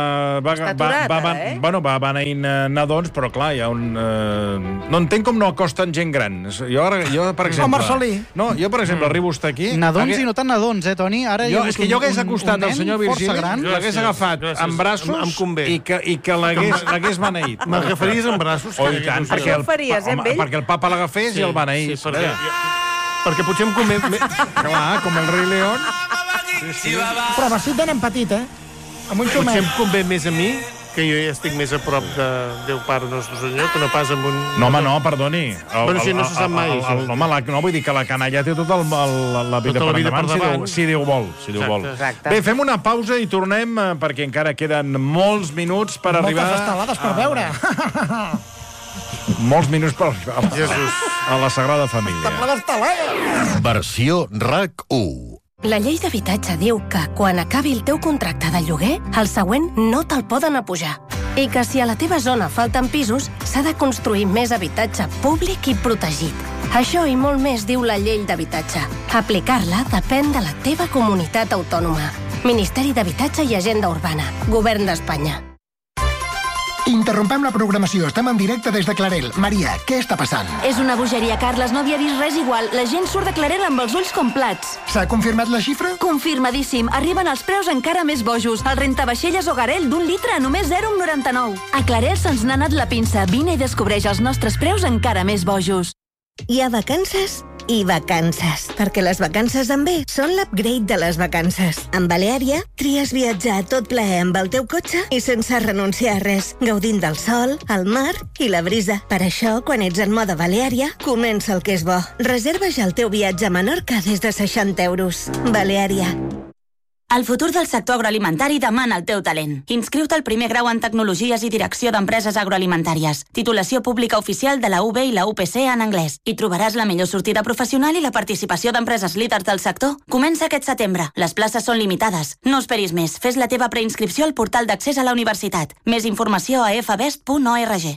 va beneint nadons, però clar, hi ha un... No entenc com no acosten gent gran. Jo, per exemple... Com Marcelí. No, jo, per exemple, arribo a estar aquí... Nadons i no tan nadons, Toni? És que jo hagués acostat al senyor Virgili, l'hagués agafat amb braços i que l'hagués beneït. M'agafaries amb braços? Oh, i tant, perquè el papa l'agafés i el beneís. Perquè potser em convé... Clar, com el rei León. Però vestit de nen petit, amb un xumet. Potser em convé més a mi, que jo ja estic més a prop de Déu Pare Nostre Senyor, que no pas amb un... No, home, no, perdoni. Però si no se sap mai. No, vull dir que la canalla té tota la vida per endavant, si Déu vol. Bé, fem una pausa i tornem, perquè encara queden molts minuts per arribar... Moltes estelades per veure. Molts minuts per arribar a la Sagrada Família. Versió RAC1. La llei d'habitatge diu que quan acabi el teu contracte de lloguer, el següent no te'l poden apujar. I que si a la teva zona falten pisos, s'ha de construir més habitatge públic i protegit. Això i molt més diu la llei d'habitatge. Aplicar-la depèn de la teva comunitat autònoma. Ministeri d'Habitatge i Agenda Urbana. Govern d'Espanya. Interrompem la programació. Estem en directe des de Clarel. Maria, què està passant? És una bogeria, Carles. No havia vist res igual. La gent surt de Clarel amb els ulls com plats. S'ha confirmat la xifra? Confirmadíssim. Arriben els preus encara més bojos. El rentavaixelles o garell d'1 litre a només 0,99. A Clarel se'ns n'ha anat la pinça. Vine i descobreix els nostres preus encara més bojos. Hi ha vacances i vacances, perquè les vacances amb B són l'upgrade de les vacances. Amb Baleària, tries viatjar a tot plaer amb el teu cotxe i sense renunciar a res, gaudint del sol, el mar i la brisa. Per això, quan ets en mode Baleària, comença el que és bo. Reserva ja el teu viatge a Menorca des de 60 euros. Baleària. El futur del sector agroalimentari demana el teu talent. Inscriu-te al primer grau en Tecnologies i Direcció d'Empreses Agroalimentàries. Titulació pública oficial de la UB i la UPC en anglès. Hi trobaràs la millor sortida professional i la participació d'empreses líders del sector. Comença aquest setembre. Les places són limitades. No esperis més. Fes la teva preinscripció al portal d'accés a la universitat. Més informació a fbest.org.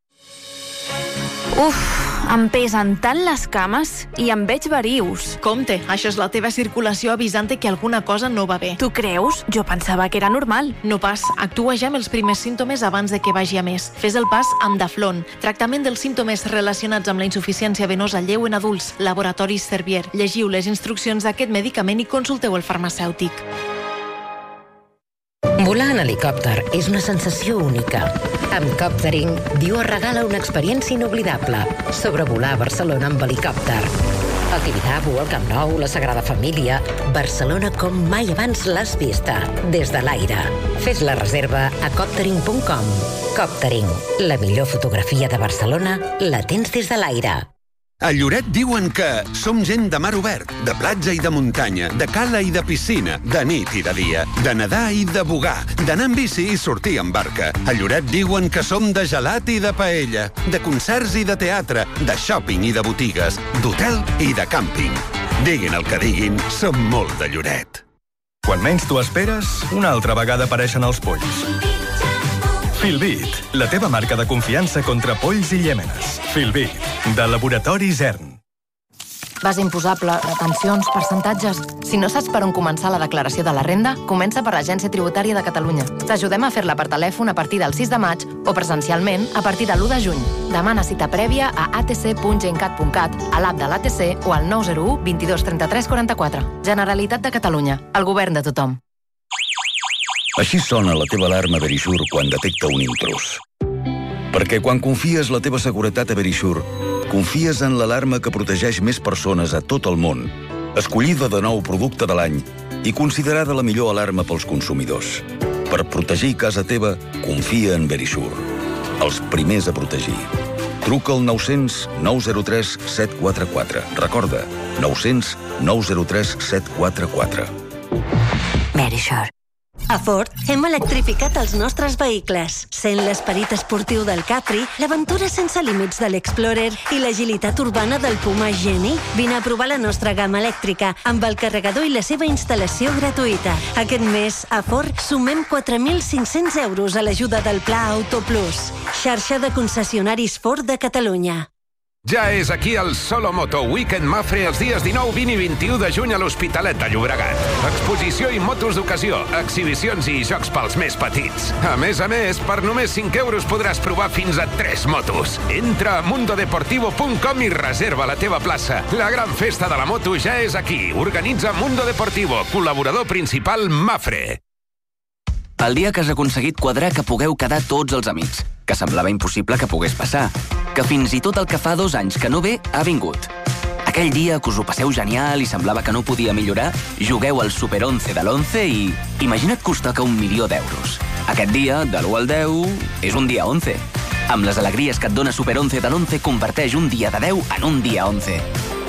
Uf, em pesen tant les cames i em veig verius. Compte, això és la teva circulació avisant que alguna cosa no va bé. Tu creus? Jo pensava que era normal. No pas, actua ja amb els primers símptomes abans de que vagi a més. Fes el pas amb Daflon, tractament dels símptomes relacionats amb la insuficiència venosa lleu en adults, Laboratoris Servier. Llegiu les instruccions d'aquest medicament i consulteu el farmacèutic. Volar en helicòpter és una sensació única. Amb Coptering, Dior regala una experiència inoblidable. Sobrevolar Barcelona amb helicòpter. El Tibidabo, el Camp Nou, la Sagrada Família... Barcelona com mai abans l'has vista, des de l'aire. Fes la reserva a coptering.com. Coptering, la millor fotografia de Barcelona la tens des de l'aire. A Lloret diuen que som gent de mar obert, de platja i de muntanya, de cala i de piscina, de nit i de dia, de nedar i de bugar, d'anar en bici i sortir en barca. A Lloret diuen que som de gelat i de paella, de concerts i de teatre, de shopping i de botigues, d'hotel i de càmping. Diguin el que diguin, som molt de Lloret. Quan menys t'ho esperes, una altra vegada apareixen els polls. Filbit, la teva marca de confiança contra polls i llèmenes. Filbit, de Laboratori Zern. Base imposable, retencions, percentatges... Si no saps per on començar la declaració de la renda, comença per l'Agència Tributària de Catalunya. T'ajudem a fer-la per telèfon a partir del 6 de maig o presencialment a partir de l'1 de juny. Demana cita prèvia a atc.gencat.cat, a l'app de l'ATC o al 901 22 33 44. Generalitat de Catalunya, el govern de tothom. Així sona la teva alarma Verisure quan detecta un intrús. Perquè quan confies la teva seguretat a Verisure, confies en l'alarma que protegeix més persones a tot el món, escollida de nou producte de l'any i considerada la millor alarma pels consumidors. Per protegir casa teva, confia en Verisure. Els primers a protegir. Truca al 900 903 744. Recorda, 900 903 744. Verisure. A Ford hem electrificat els nostres vehicles. Sent l'esperit esportiu del Capri, l'aventura sense límits de l'Explorer i l'agilitat urbana del Puma Geni. Vine a provar la nostra gamma elèctrica amb el carregador i la seva instal·lació gratuïta. Aquest mes, a Ford, sumem 4.500 euros a l'ajuda del Pla Auto Plus. Xarxa de concessionaris Ford de Catalunya. Ja és aquí el Solo Moto Weekend Mafre els dies 19, 20 i 21 de juny a l'Hospitalet de Llobregat. Exposició i motos d'ocasió, exhibicions i jocs pels més petits. A més, per només 5 euros podràs provar fins a 3 motos. Entra a mundodeportivo.com i reserva la teva plaça. La gran festa de la moto ja és aquí. Organitza Mundo Deportivo, col·laborador principal Mafre. El dia que has aconseguit quadrar que pugueu quedar tots els amics, que semblava impossible que pogués passar, que fins i tot el que fa 2 anys que no ve ha vingut. Aquell dia que us ho passeu genial i semblava que no podia millorar, jugueu al Super 11 de l'11 i imagina't que us toca 1.000.000 d'euros. Aquest dia, de l'1 al 10, és un dia 11. Amb les alegries que et dona Super 11 de l'11, converteix un dia de 10 en un dia 11.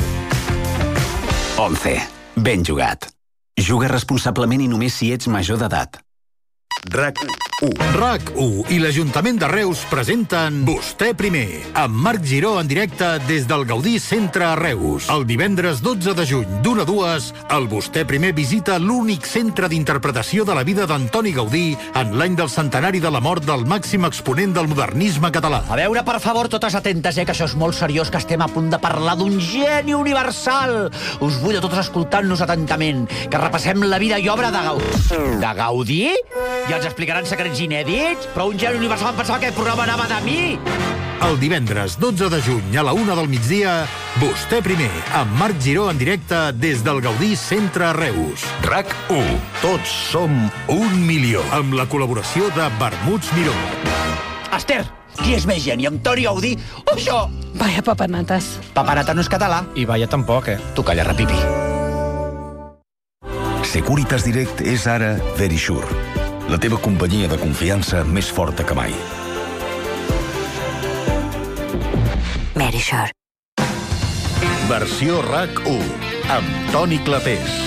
11. Ben jugat. Juga responsablement i només si ets major d'edat. RAC1. RAC1 i l'Ajuntament de Reus presenten Vostè primer, amb Marc Giró en directe des del Gaudí Centre a Reus. El divendres 12 de juny, d'1 a 2, el Vostè primer visita l'únic centre d'interpretació de la vida d'Antoni Gaudí en l'any del centenari de la mort del màxim exponent del modernisme català. A veure, per favor, totes atentes, que això és molt seriós, que estem a punt de parlar d'un geni universal. Us vull a totes escoltant-nos atentament, que repassem la vida i obra de Gaudí. De Gaudí? I ens explicaran secrets inèdits? Però un geni universal pensava que el programa anava de mi! El divendres 12 de juny a la 1 del migdia, Vostè primer, amb Marc Giró en directe des del Gaudí Centre a Reus. RAC1. Tots som 1.000.000. Amb la col·laboració de Vermuts Miró. Esther, qui és més geni, Antoni Gaudí o això? Vaya papanatas. Papanata no és català. I vaya tampoc, Tu calla, repipi. Securitas Direct és ara Verisure, la teva companyia de confiança més forta que mai. Verisure. Versió RAC1, amb Toni Clapés.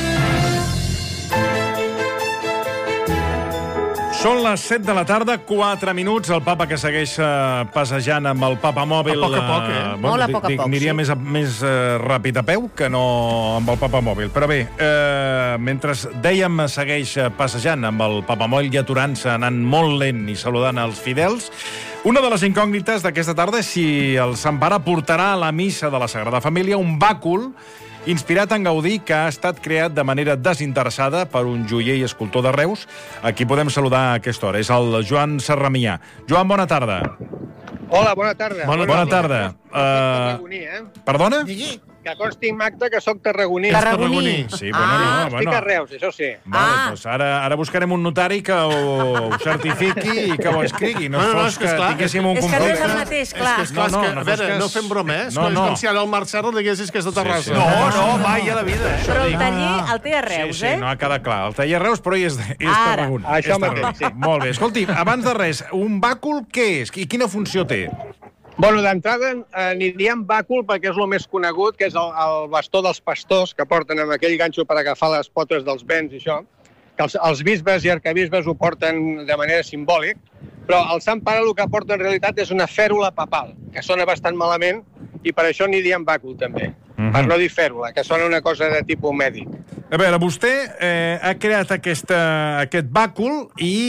Són les 7 de la tarda, 4 minuts. El papa que segueix passejant amb el papamòbil... A poc a poc, Molt a poc a poc, Aniria sí. més ràpid a peu que no amb el papamòbil. Però bé, mentre dèiem segueix passejant amb el papamòbil i aturant-se, anant molt lent i saludant els fidels, una de les incògnites d'aquesta tarda és si el Sant Pare portarà a la missa de la Sagrada Família un bàcul inspirat en Gaudí, que ha estat creat de manera desinteressada per un joier i escultor de Reus, a qui podem saludar a aquesta hora. És el Joan Serramià. Joan, bona tarda. Hola, bona tarda. Bona tarda. Perdona? Que consti en acte que soc tarragoní. Tarragoní. Sí, bueno. Estic a Reus, això sí. Vale, doncs ara buscarem un notari que ho certifiqui i que ho escrigui. No fos que tinguéssim un conflicte. És que no és el mateix, clar. A veure, no fem broma, És com si ara el Marc Serra diguessis que és de Terrassa. No, mai a la vida. Però el taller el té a Reus, Sí, no ha quedat clar. El taller a Reus, però és tarragoní. Això mateix, sí. Molt bé. Escolti, abans de res, un bàcul què és? I quina funció té? Bueno, d'entrada n'hi diem bàcul perquè és el més conegut, que és el bastó dels pastors que porten amb aquell ganxo per agafar les potes dels bens i això. Que els bisbes i arcabisbes ho porten de manera simbòlic, però el Sant Pare el que porta en realitat és una fèrula papal, que sona bastant malament i per això n'hi diem bàcul també. Per no dir fèrula, que sona una cosa de tipus mèdic. A veure, vostè ha creat aquest bàcul i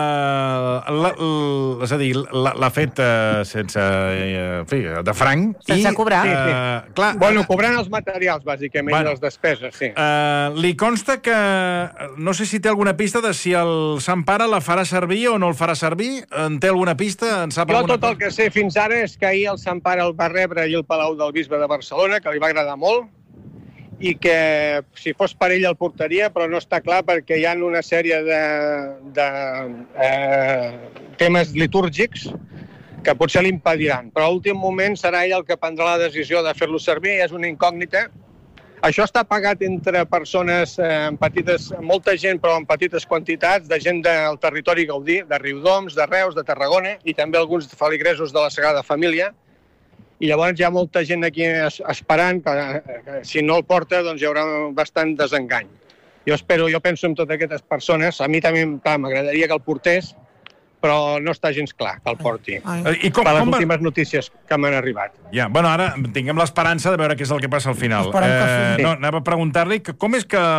és a dir, l'ha fet sense de franc. Sense cobrar. Clar, bueno, cobrant els materials, bàsicament, les despeses, sí. Li consta que... No sé si té alguna pista de si el Sant Pare la farà servir o no el farà servir. En té alguna pista? En sap jo alguna tot el que sé fins ara és que ahir el Sant Pare el va rebre ahir al Palau del Bisbe de Barcelona, que li va agradar molt, i que si fos per ell el portaria, però no està clar perquè hi ha una sèrie de temes litúrgics que potser l'impediran. Però a l'últim moment serà ell el que prendrà la decisió de fer-lo servir, és una incògnita. Això està pagat entre persones petites, molta gent, però en petites quantitats, de gent del territori Gaudí, de Riudoms, de Reus, de Tarragona, i també alguns feligresos de la Sagrada Família. I llavors hi ha molta gent aquí esperant que si no el porta doncs hi haurà bastant desengany. Jo penso en totes aquestes persones, a mi també m'agradaria que el portés, però no està gens clar que el porti. Per les últimes notícies que m'han arribat. Ja, bueno, ara tinguem l'esperança de veure què és el que passa al final. Anava a preguntar-li com és que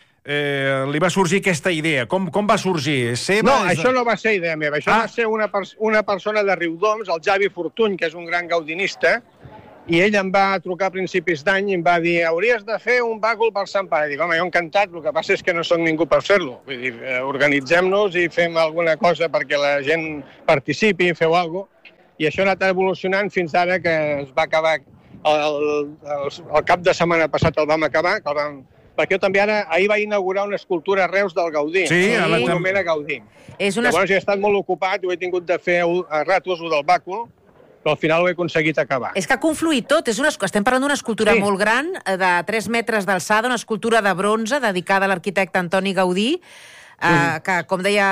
li va sorgir aquesta idea? Com va sorgir? No, això no va ser idea meva. Això va ser una persona de Riudoms, el Javi Fortuny, que és un gran gaudinista, i ell em va trucar a principis d'any i em va dir hauries de fer un bàcul per Sant Pare. Dic, home, jo encantat, el que passa és que no soc ningú per fer-lo. Vull dir, organitzem-nos i fem alguna cosa perquè la gent participi, feu alguna cosa. I això ha anat evolucionant fins ara que es va acabar, el cap de setmana passat el vam acabar, perquè jo també ahir va inaugurar una escultura a Reus del Gaudí, un monument a Gaudí. Llavors he estat molt ocupat, ho he tingut de fer a ratos, del bàcul, però al final ho he aconseguit acabar. És que ha confluït tot. Estem parlant d'una escultura molt gran, de 3 metres d'alçada, una escultura de bronze dedicada a l'arquitecte Antoni Gaudí, que, com deia,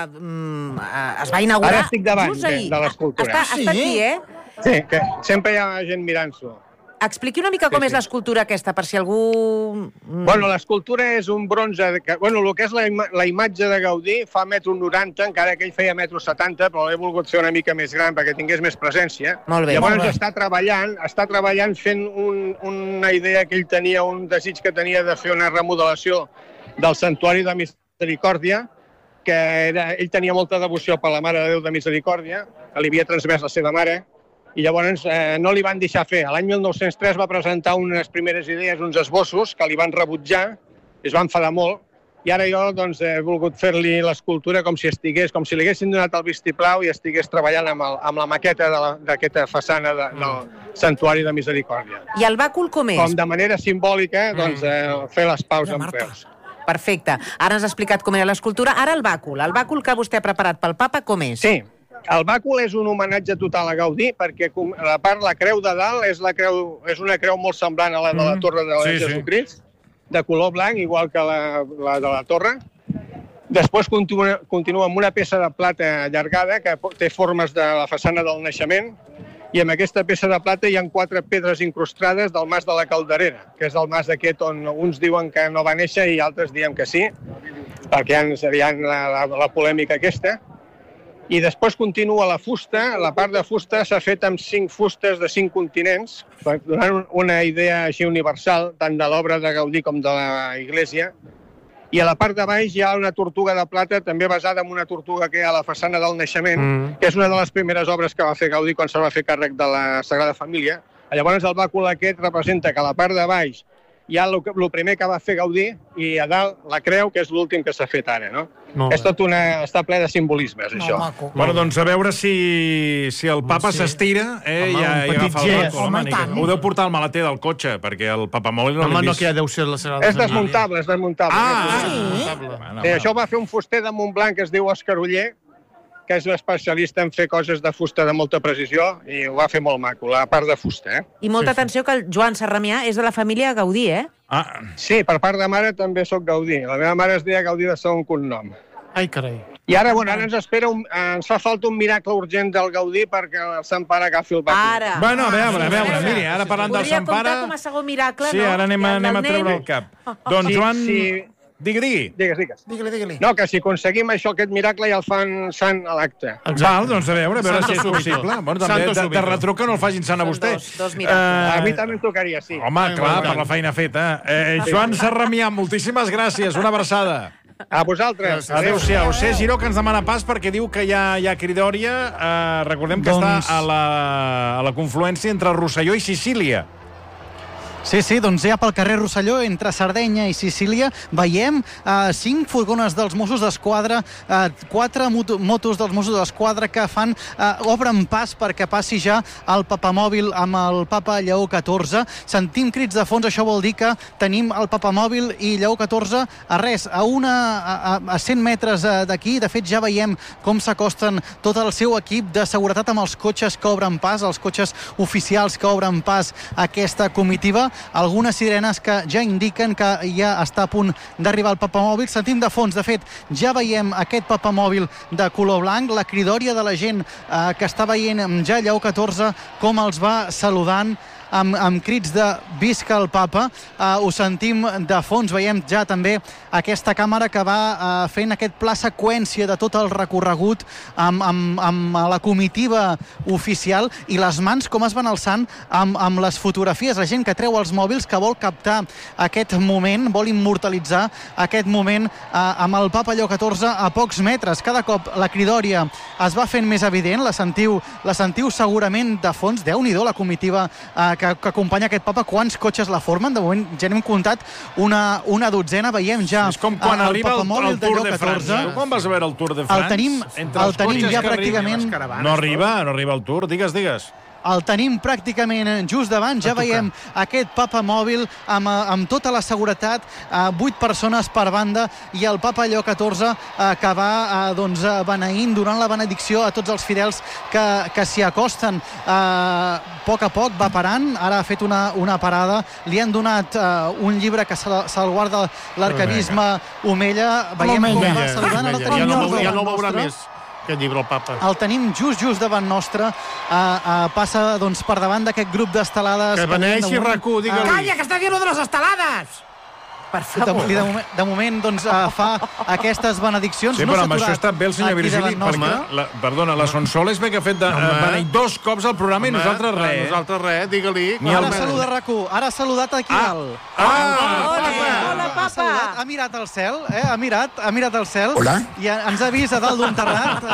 es va inaugurar... Ara estic davant de l'escultura. Està aquí, Sí, que sempre hi ha gent mirant-s'ho. Expliqui una mica com és l'escultura aquesta, per si algú... Bueno, l'escultura és un bronze... Bueno, el que és la imatge de Gaudí fa 1,90 m, encara que ell feia 1,70 m, però l'he volgut fer una mica més gran perquè tingués més presència. Molt bé. Llavors està treballant fent una idea que ell tenia, un desig que tenia de fer una remodelació del Santuari de Misericòrdia, que ell tenia molta devoció per la Mare de Déu de Misericòrdia, que li havia transmès la seva mare, i llavors no li van deixar fer. L'any 1903 va presentar unes primeres idees, uns esbossos, que li van rebutjar, es va enfadar molt, i ara jo he volgut fer-li l'escultura com si li haguessin donat el vistiplau i estigués treballant amb la maqueta d'aquesta façana del Santuari de Misericòrdia. I el bàcul com és? Com de manera simbòlica, fer les paus amb peus. Perfecte. Ara ens ha explicat com era l'escultura. Ara el bàcul que vostè ha preparat pel papa, com és? Sí. El bàcul és un homenatge total a Gaudí perquè la creu de dalt és una creu molt semblant a la de la Torre de Jesucrist, de color blanc, igual que la de la Torre. Després continua amb una peça de plata allargada que té formes de la façana del Naixement, i amb aquesta peça de plata hi ha 4 pedres incrustades del Mas de la Calderera, que és el mas aquest on uns diuen que no va néixer i altres diem que sí, perquè hi ha la polèmica aquesta. I després continua la fusta. La part de fusta s'ha fet amb 5 fustes de 5 continents, donant una idea així universal, tant de l'obra de Gaudí com de la Iglésia. I a la part de baix hi ha una tortuga de plata, també basada en una tortuga que hi ha a la façana del Naixement, que és una de les primeres obres que va fer Gaudí quan se'l va fer càrrec de la Sagrada Família. Llavors el bàcul aquest representa que a la part de baix hi ha el primer que va fer Gaudí i a dalt la creu, que és l'últim que s'ha fet ara, no? Està ple de simbolismes, això. Bueno, doncs a veure si el papa s'estira i agafa el bàcul. Ho deu portar al maleter del cotxe, perquè el papamòbil no l'hem vist. No, que ja deu ser la Sagrada Família. És desmuntable, és desmuntable. Això va fer un fuster de Montblanc que es diu Òscar Oller, que és especialista en fer coses de fusta de molta precisió, i ho va fer molt maco, la part de fusta. I molta atenció que el Joan Sarramià és de la família Gaudí, Sí, per part de mare també soc Gaudí. La meva mare es deia Gaudí de segon cognom. Ai, carai. I ara, bueno, ara ens fa falta un miracle urgent del Gaudí perquè el Sant Pare agafi el bàsquet. Ara. Bueno, a veure, miri, ara parlant del Sant Pare... Podria comptar com a segon miracle, no? Sí, ara anem a treure el cap. Doncs, Joan... Digui. Digue-li. No, que si aconseguim això, aquest miracle, ja el fan sant a l'acte. Val, doncs a veure si és possible. Bueno, també de retruc que no el facin sant a vostè. Dos miracles. A mi també em tocaria, sí. Home, clar, per la feina feta. Joan Sarramià, moltíssimes gràcies. Una abraçada. A vosaltres. Adéu-siau. Cés Giró, que ens demana pas perquè diu que hi ha cridòria. Recordem que està a la confluència entre Rosselló i Sicília. Sí, doncs ja pel carrer Rosselló, entre Sardenya i Sicília, veiem 5 furgones dels Mossos d'Esquadra, 4 motos dels Mossos d'Esquadra que obren pas perquè passi ja el papamòbil amb el Papa Lleó XIV. Sentim crits de fons, això vol dir que tenim el papamòbil i Lleó XIV a 100 metres d'aquí. De fet, ja veiem com s'acosten tot el seu equip de seguretat amb els cotxes que obren pas, els cotxes oficials que obren pas a aquesta comitiva. Algunes sirenes que ja indiquen que ja està a punt d'arribar el papamòbil. Sentim de fons, de fet, ja veiem aquest papamòbil de color blanc, la cridòria de la gent que està veient ja Lleó XIV com els va saludant amb crits de visca el papa. Ho sentim de fons, veiem ja també aquesta càmera que va fent aquest pla seqüència de tot el recorregut amb la comitiva oficial, i les mans com es van alçant amb les fotografies, la gent que treu els mòbils, que vol captar aquest moment, vol immortalitzar aquest moment amb el Papa Lleó XIV a pocs metres. Cada cop la cridòria es va fent més evident, la sentiu segurament de fons. Déu-n'hi-do la comitiva que acompanya aquest papa, quants cotxes la formen. De moment ja n'hem comptat una dotzena. Veiem ja és com quan arriba el Tour de France. Tu quan vas a veure el Tour de France? El tenim ja pràcticament... No arriba el Tour, digues. El tenim pràcticament just davant. Ja veiem aquest papamòbil amb tota la seguretat, 8 persones per banda, i el Papa Lleó XIV que va beneint, donant la benedicció a tots els fidels que s'hi acosten. A poc va parant. Ara ha fet una parada. Li han donat un llibre que se'l guarda l'arquebisbe Omella. Veiem com va saludant. Ja no veurà més aquest llibre, el papa. El tenim just davant nostre. Passa per davant d'aquest grup d'estelades. Que beneixi RAC1, digue-li. Calla, que està dient de les estelades! Per favor. De moment fa aquestes benediccions. Sí, però amb això està bé el senyor Virgili, perquè, perdona, la Sonsoles ve que ha fet beneir 2 cops al programa i nosaltres res. Nosaltres res, digue-li. Ara saluda RAC1, ara ha saludat aquí dalt. Hola, papa. Ha mirat al cel, ha mirat al cel. Hola. I ens ha vist a dalt d'un terrat.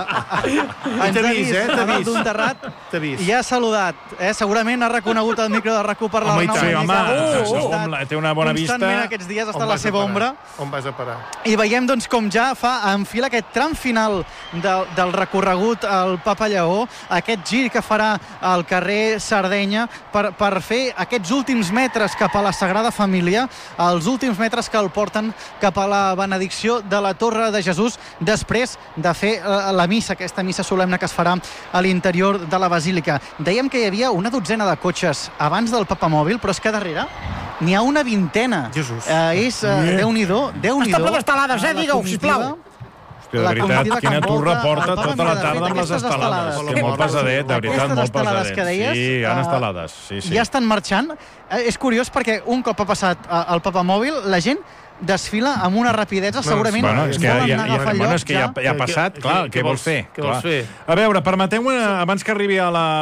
Ens ha vist a dalt d'un terrat. I ha saludat. Segurament ha reconegut el micro de RAC1 per l'Arnau. Sí, home, té una bona vista. Aquests dies està a la seva ombra. On vas a parar? I veiem com ja enfila aquest tram final del recorregut al Papa Lleó, aquest gir que farà al carrer Sardenya per fer aquests últims metres cap a la Sagrada Família, els últims metres que el porten cap a la benedicció de la Torre de Jesús, després de fer la missa, aquesta missa solemne que es farà a l'interior de la Basílica. Dèiem que hi havia una dotzena de cotxes abans del papamòbil, però és que darrere n'hi ha una vintena. Jesús. Déu-n'hi-do. Està ple d'estelades, digue-ho, sisplau. Hòstia, de veritat, quina turra porta tota la tarda amb les estelades. Que molt pesadet, de veritat, molt pesadet. Sí, hi ha estelades. Ja estan marxant. És curiós perquè un cop ha passat el papamòbil, la gent desfila amb una rapidesa, segurament és que ja ha passat, clar, què vols fer? A veure, permeteu-me, abans que arribi a la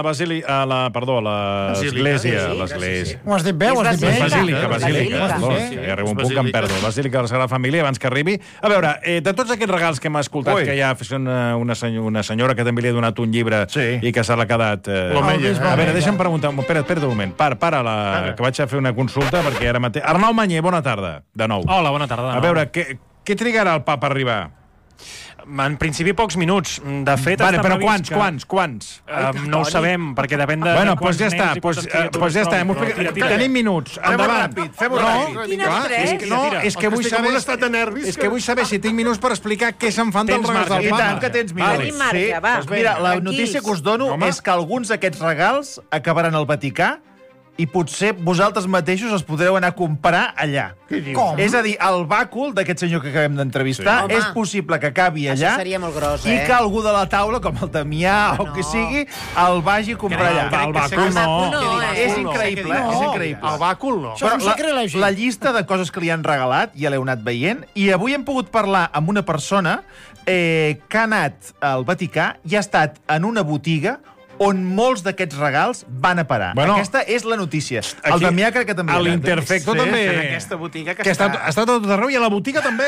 l'església. Ho has dit bé, Basílica. Ja arriba un punt que em perdo. Basílica de la Sagrada Família, abans que arribi. A veure, de tots aquests regals que hem escoltat, que ja ha una senyora que també li ha donat un llibre i que se l'ha quedat... A veure, deixa'm preguntar, espera't un moment, que vaig a fer una consulta, perquè ara mateix... Arnau Manyer, bona tarda, de nou. Hola, bona tarda. A veure, què trigarà el papa a arribar? En principi, pocs minuts. De fet, està previst que... Quants? No ho sabem, perquè depèn de... Bueno, doncs ja està. Doncs ja està. Tenim minuts. Endavant. Fem-ho ràpid. No, és que vull saber si tinc minuts per explicar què se'n fan dels regals del papa. I tant que tens minuts. Mira, la notícia que us dono és que alguns d'aquests regals acabaran al Vaticà i potser vosaltres mateixos els podreu anar a comprar allà. Com? És a dir, el bàcul d'aquest senyor que acabem d'entrevistar és possible que acabi allà i que algú de la taula, com el Damià o que sigui, el vagi a comprar allà. El bàcul no. És increïble, és increïble. El bàcul no. Però la llista de coses que li han regalat ja l'heu anat veient, i avui hem pogut parlar amb una persona que ha anat al Vaticà i ha estat en una botiga on molts d'aquests regals van a parar. Aquesta és la notícia. El Damià crec que també. A l'Interfecto també. En aquesta botiga que ha estat a tot arreu i a la botiga també.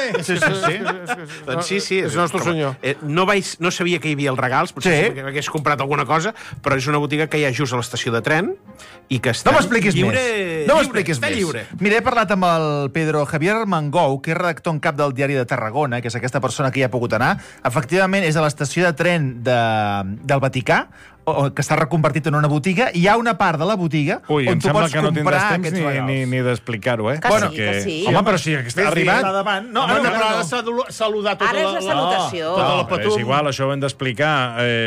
Doncs sí. És nostre senyor. No sabia que hi havia els regals, potser hagués comprat alguna cosa, però és una botiga que hi ha just a l'estació de tren i que està... No m'expliquis més. No m'expliquis més. Mira, he parlat amb el Pedro Javier Armengou, que és redactor en cap del Diari de Tarragona, que és aquesta persona que hi ha pogut anar. Efectivament, és a l'estació de tren del Vaticà, que està reconvertit en una botiga, i hi ha una part de la botiga on tu pots comprar aquests regals. Ni d'explicar-ho, eh? Que sí. Home, però sí, que està arribat. No, però ha de saludar tota la... Ara és la salutació. És igual, això ho hem d'explicar.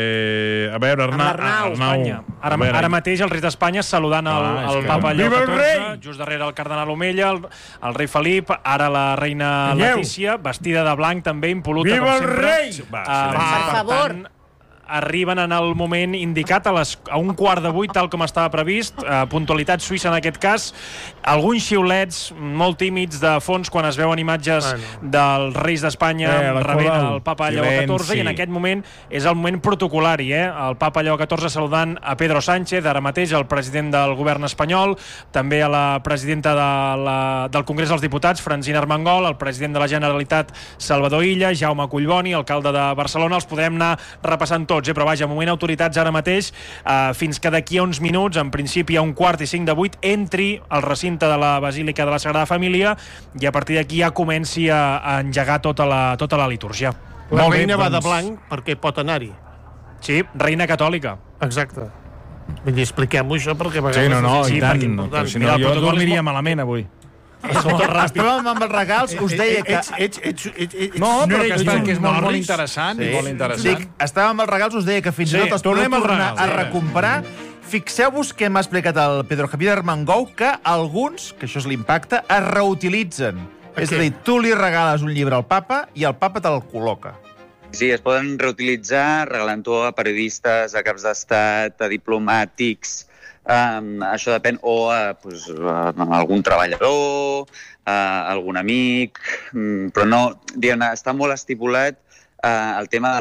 A veure, Arnau. Ara mateix el rei d'Espanya saludant el papa Lleó XIV, just darrere el cardenal Omella, el rei Felip, ara la reina Letícia, vestida de blanc també, impol·luta com sempre. Viva el rei! Per favor. Arriben en el moment indicat, a 7:15, tal com estava previst, puntualitat suïssa en aquest cas, alguns xiulets molt tímids de fons quan es veuen imatges dels reis d'Espanya rebent el papa Lleó XIV, i en aquest moment és el moment protocolari, el papa Lleó XIV saludant a Pedro Sánchez, ara mateix el president del govern espanyol, també a la presidenta del Congrés dels Diputats, Francina Armengol, el president de la Generalitat, Salvador Illa, Jaume Collboni, alcalde de Barcelona. Els podem anar repassant tots, però vaja, moment autoritats ara mateix, fins que d'aquí a uns minuts, en principi a 7:45, entri al recinte de la Basílica de la Sagrada Família i a partir d'aquí ja comenci a engegar tota la litúrgia. La reina va de blanc perquè pot anar-hi. Sí, reina catòlica. Exacte. Vull dir, expliquem-ho això perquè... Sí, i tant. Si no, jo dormiria malament avui. Estàvem amb els regals, us deia que... No, però que és molt interessant. Estàvem amb els regals, us deia que fins i tot es podeu tornar a recomprar. Fixeu-vos que m'ha explicat el Pedro Javier Armengou que alguns, que això és l'impacte, es reutilitzen. És a dir, tu li regales un llibre al papa i el papa te'l col·loca. Sí, es poden reutilitzar regalant-ho a periodistes, a caps d'estat, a diplomàtics. Això depèn, o a algun treballador, a algun amic, però no, diguem-ne, està molt estipulat el tema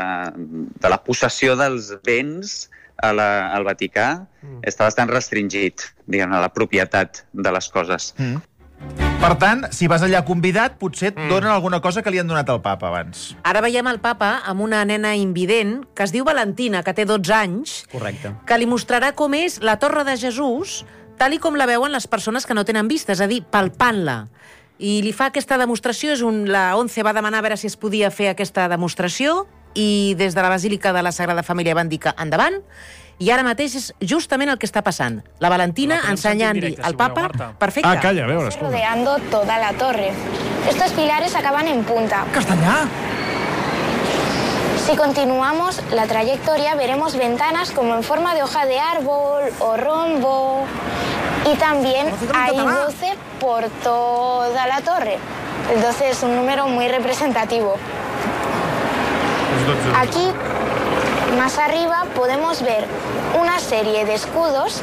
de la possessió dels béns al Vaticà, està bastant restringit, diguem-ne, la propietat de les coses. Per tant, si vas allà convidat, potser et donen alguna cosa que li han donat al papa abans. Ara veiem el papa amb una nena invident que es diu Valentina, que té 12 anys, que li mostrarà com és la Torre de Jesús, tal i com la veuen les persones que no tenen vista, és a dir, palpant-la. I li fa aquesta demostració, la ONCE va demanar a veure si es podia fer aquesta demostració, i des de la Basílica de la Sagrada Família van dir que endavant, i ara mateix és justament el que està passant. La Valentina ensenyant-li al papa... Perfecte. Calla, a veure, escolta. Rodeando toda la torre. Estos pilares acaban en punta. Castellà. Si continuamos la trayectoria, veremos ventanas como en forma de hoja de árbol o rombo. Y también hay 12 por toda la torre. El 12 es un número muy representativo. Aquí, más arriba, podemos ver una serie de escudos.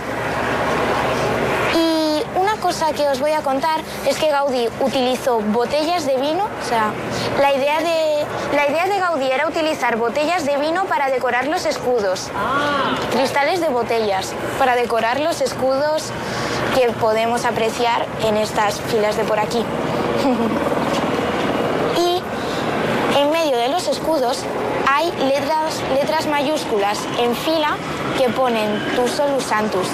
Y una cosa que os voy a contar es que Gaudí utilizó botellas de vino. O sea, la idea de Gaudí era utilizar botellas de vino para decorar los escudos. Cristales de botellas para decorar los escudos que podemos apreciar en estas filas de por aquí. Y en medio de los escudos hay letras mayúsculas en fila que ponen Tu Solus Santus.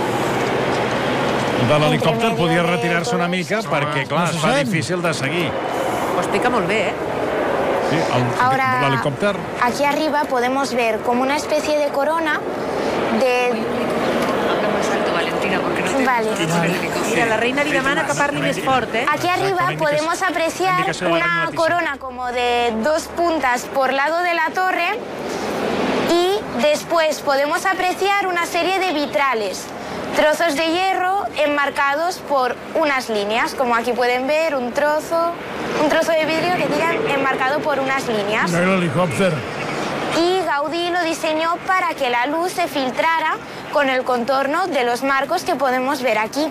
De l'helicòpter podia retirar-se una mica perquè, clar, es fa difícil de seguir. Ho explica molt bé, Sí, l'helicòpter... Aquí arriba podemos ver como una especie de corona de... Vale. Mira, la reina li demana que parli més fort, Aquí arriba podemos apreciar una corona como de 2 puntas por lado de la torre y después podemos apreciar una serie de vitrales trozos de hierro enmarcados por unas líneas, como aquí pueden ver, un trozo de vidrio que tiene enmarcado por unas líneas. El helicóptero. Y Gaudí lo diseñó para que la luz se filtrara con el contorno de los marcos que podemos ver aquí.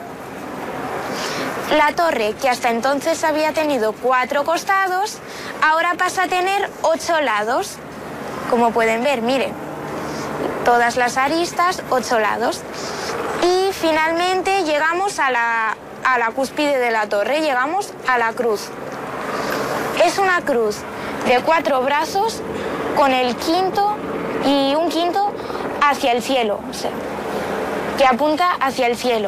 La torre, que hasta entonces había tenido 4 costados, ahora pasa a tener 8 lados. Como pueden ver, miren, todas las aristas, 8 lados. Y finalmente llegamos a la cúspide de la torre, llegamos a la cruz. Es una cruz de 4 brazos con el quinto y un quinto hacia el cielo, o sea, que apunta hacia el cielo.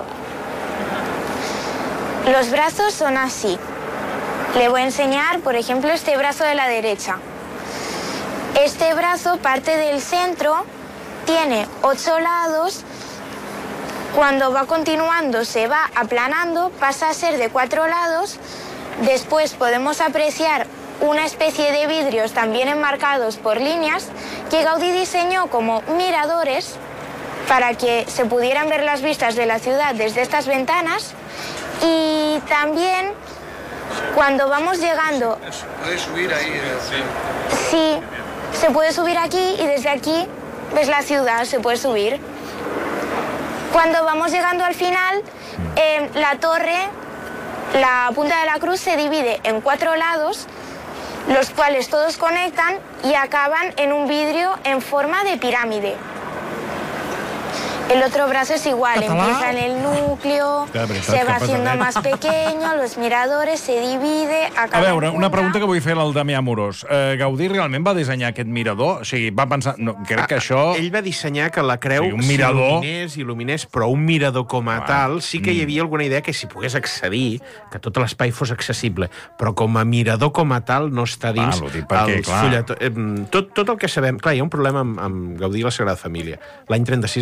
Los brazos son así. Le voy a enseñar, por ejemplo, este brazo de la derecha. Este brazo parte del centro, tiene 8 lados. Cuando va continuando, se va aplanando, pasa a ser de 4 lados. Después podemos apreciar una especie de vidrios también enmarcados por líneas que Gaudí diseñó como miradores para que se pudieran ver las vistas de la ciudad desde estas ventanas. Y también cuando vamos llegando... ¿Se puede subir ahí? Sí, se puede subir aquí y desde aquí ves la ciudad, se puede subir. Cuando vamos llegando al final, la torre, la punta de la cruz se divide en 4 lados, los cuales todos conectan y acaban en un vidrio en forma de pirámide. El otro brazo es igual, empieza en el núcleo, se va haciendo más pequeño, los miradores, se divide, acaba... A veure, una pregunta que vull fer al Damià Amorós. Gaudí realment va dissenyar aquest mirador? O sigui, va pensar... No, crec que això... Ell va dissenyar que la creu s'il·luminés, però un mirador com a tal, sí que hi havia alguna idea que s'hi pogués accedir, que tot l'espai fos accessible, però com a mirador com a tal no està dins tot el que sabem. Clar, hi ha un problema amb Gaudí i la Sagrada Família. L'any 36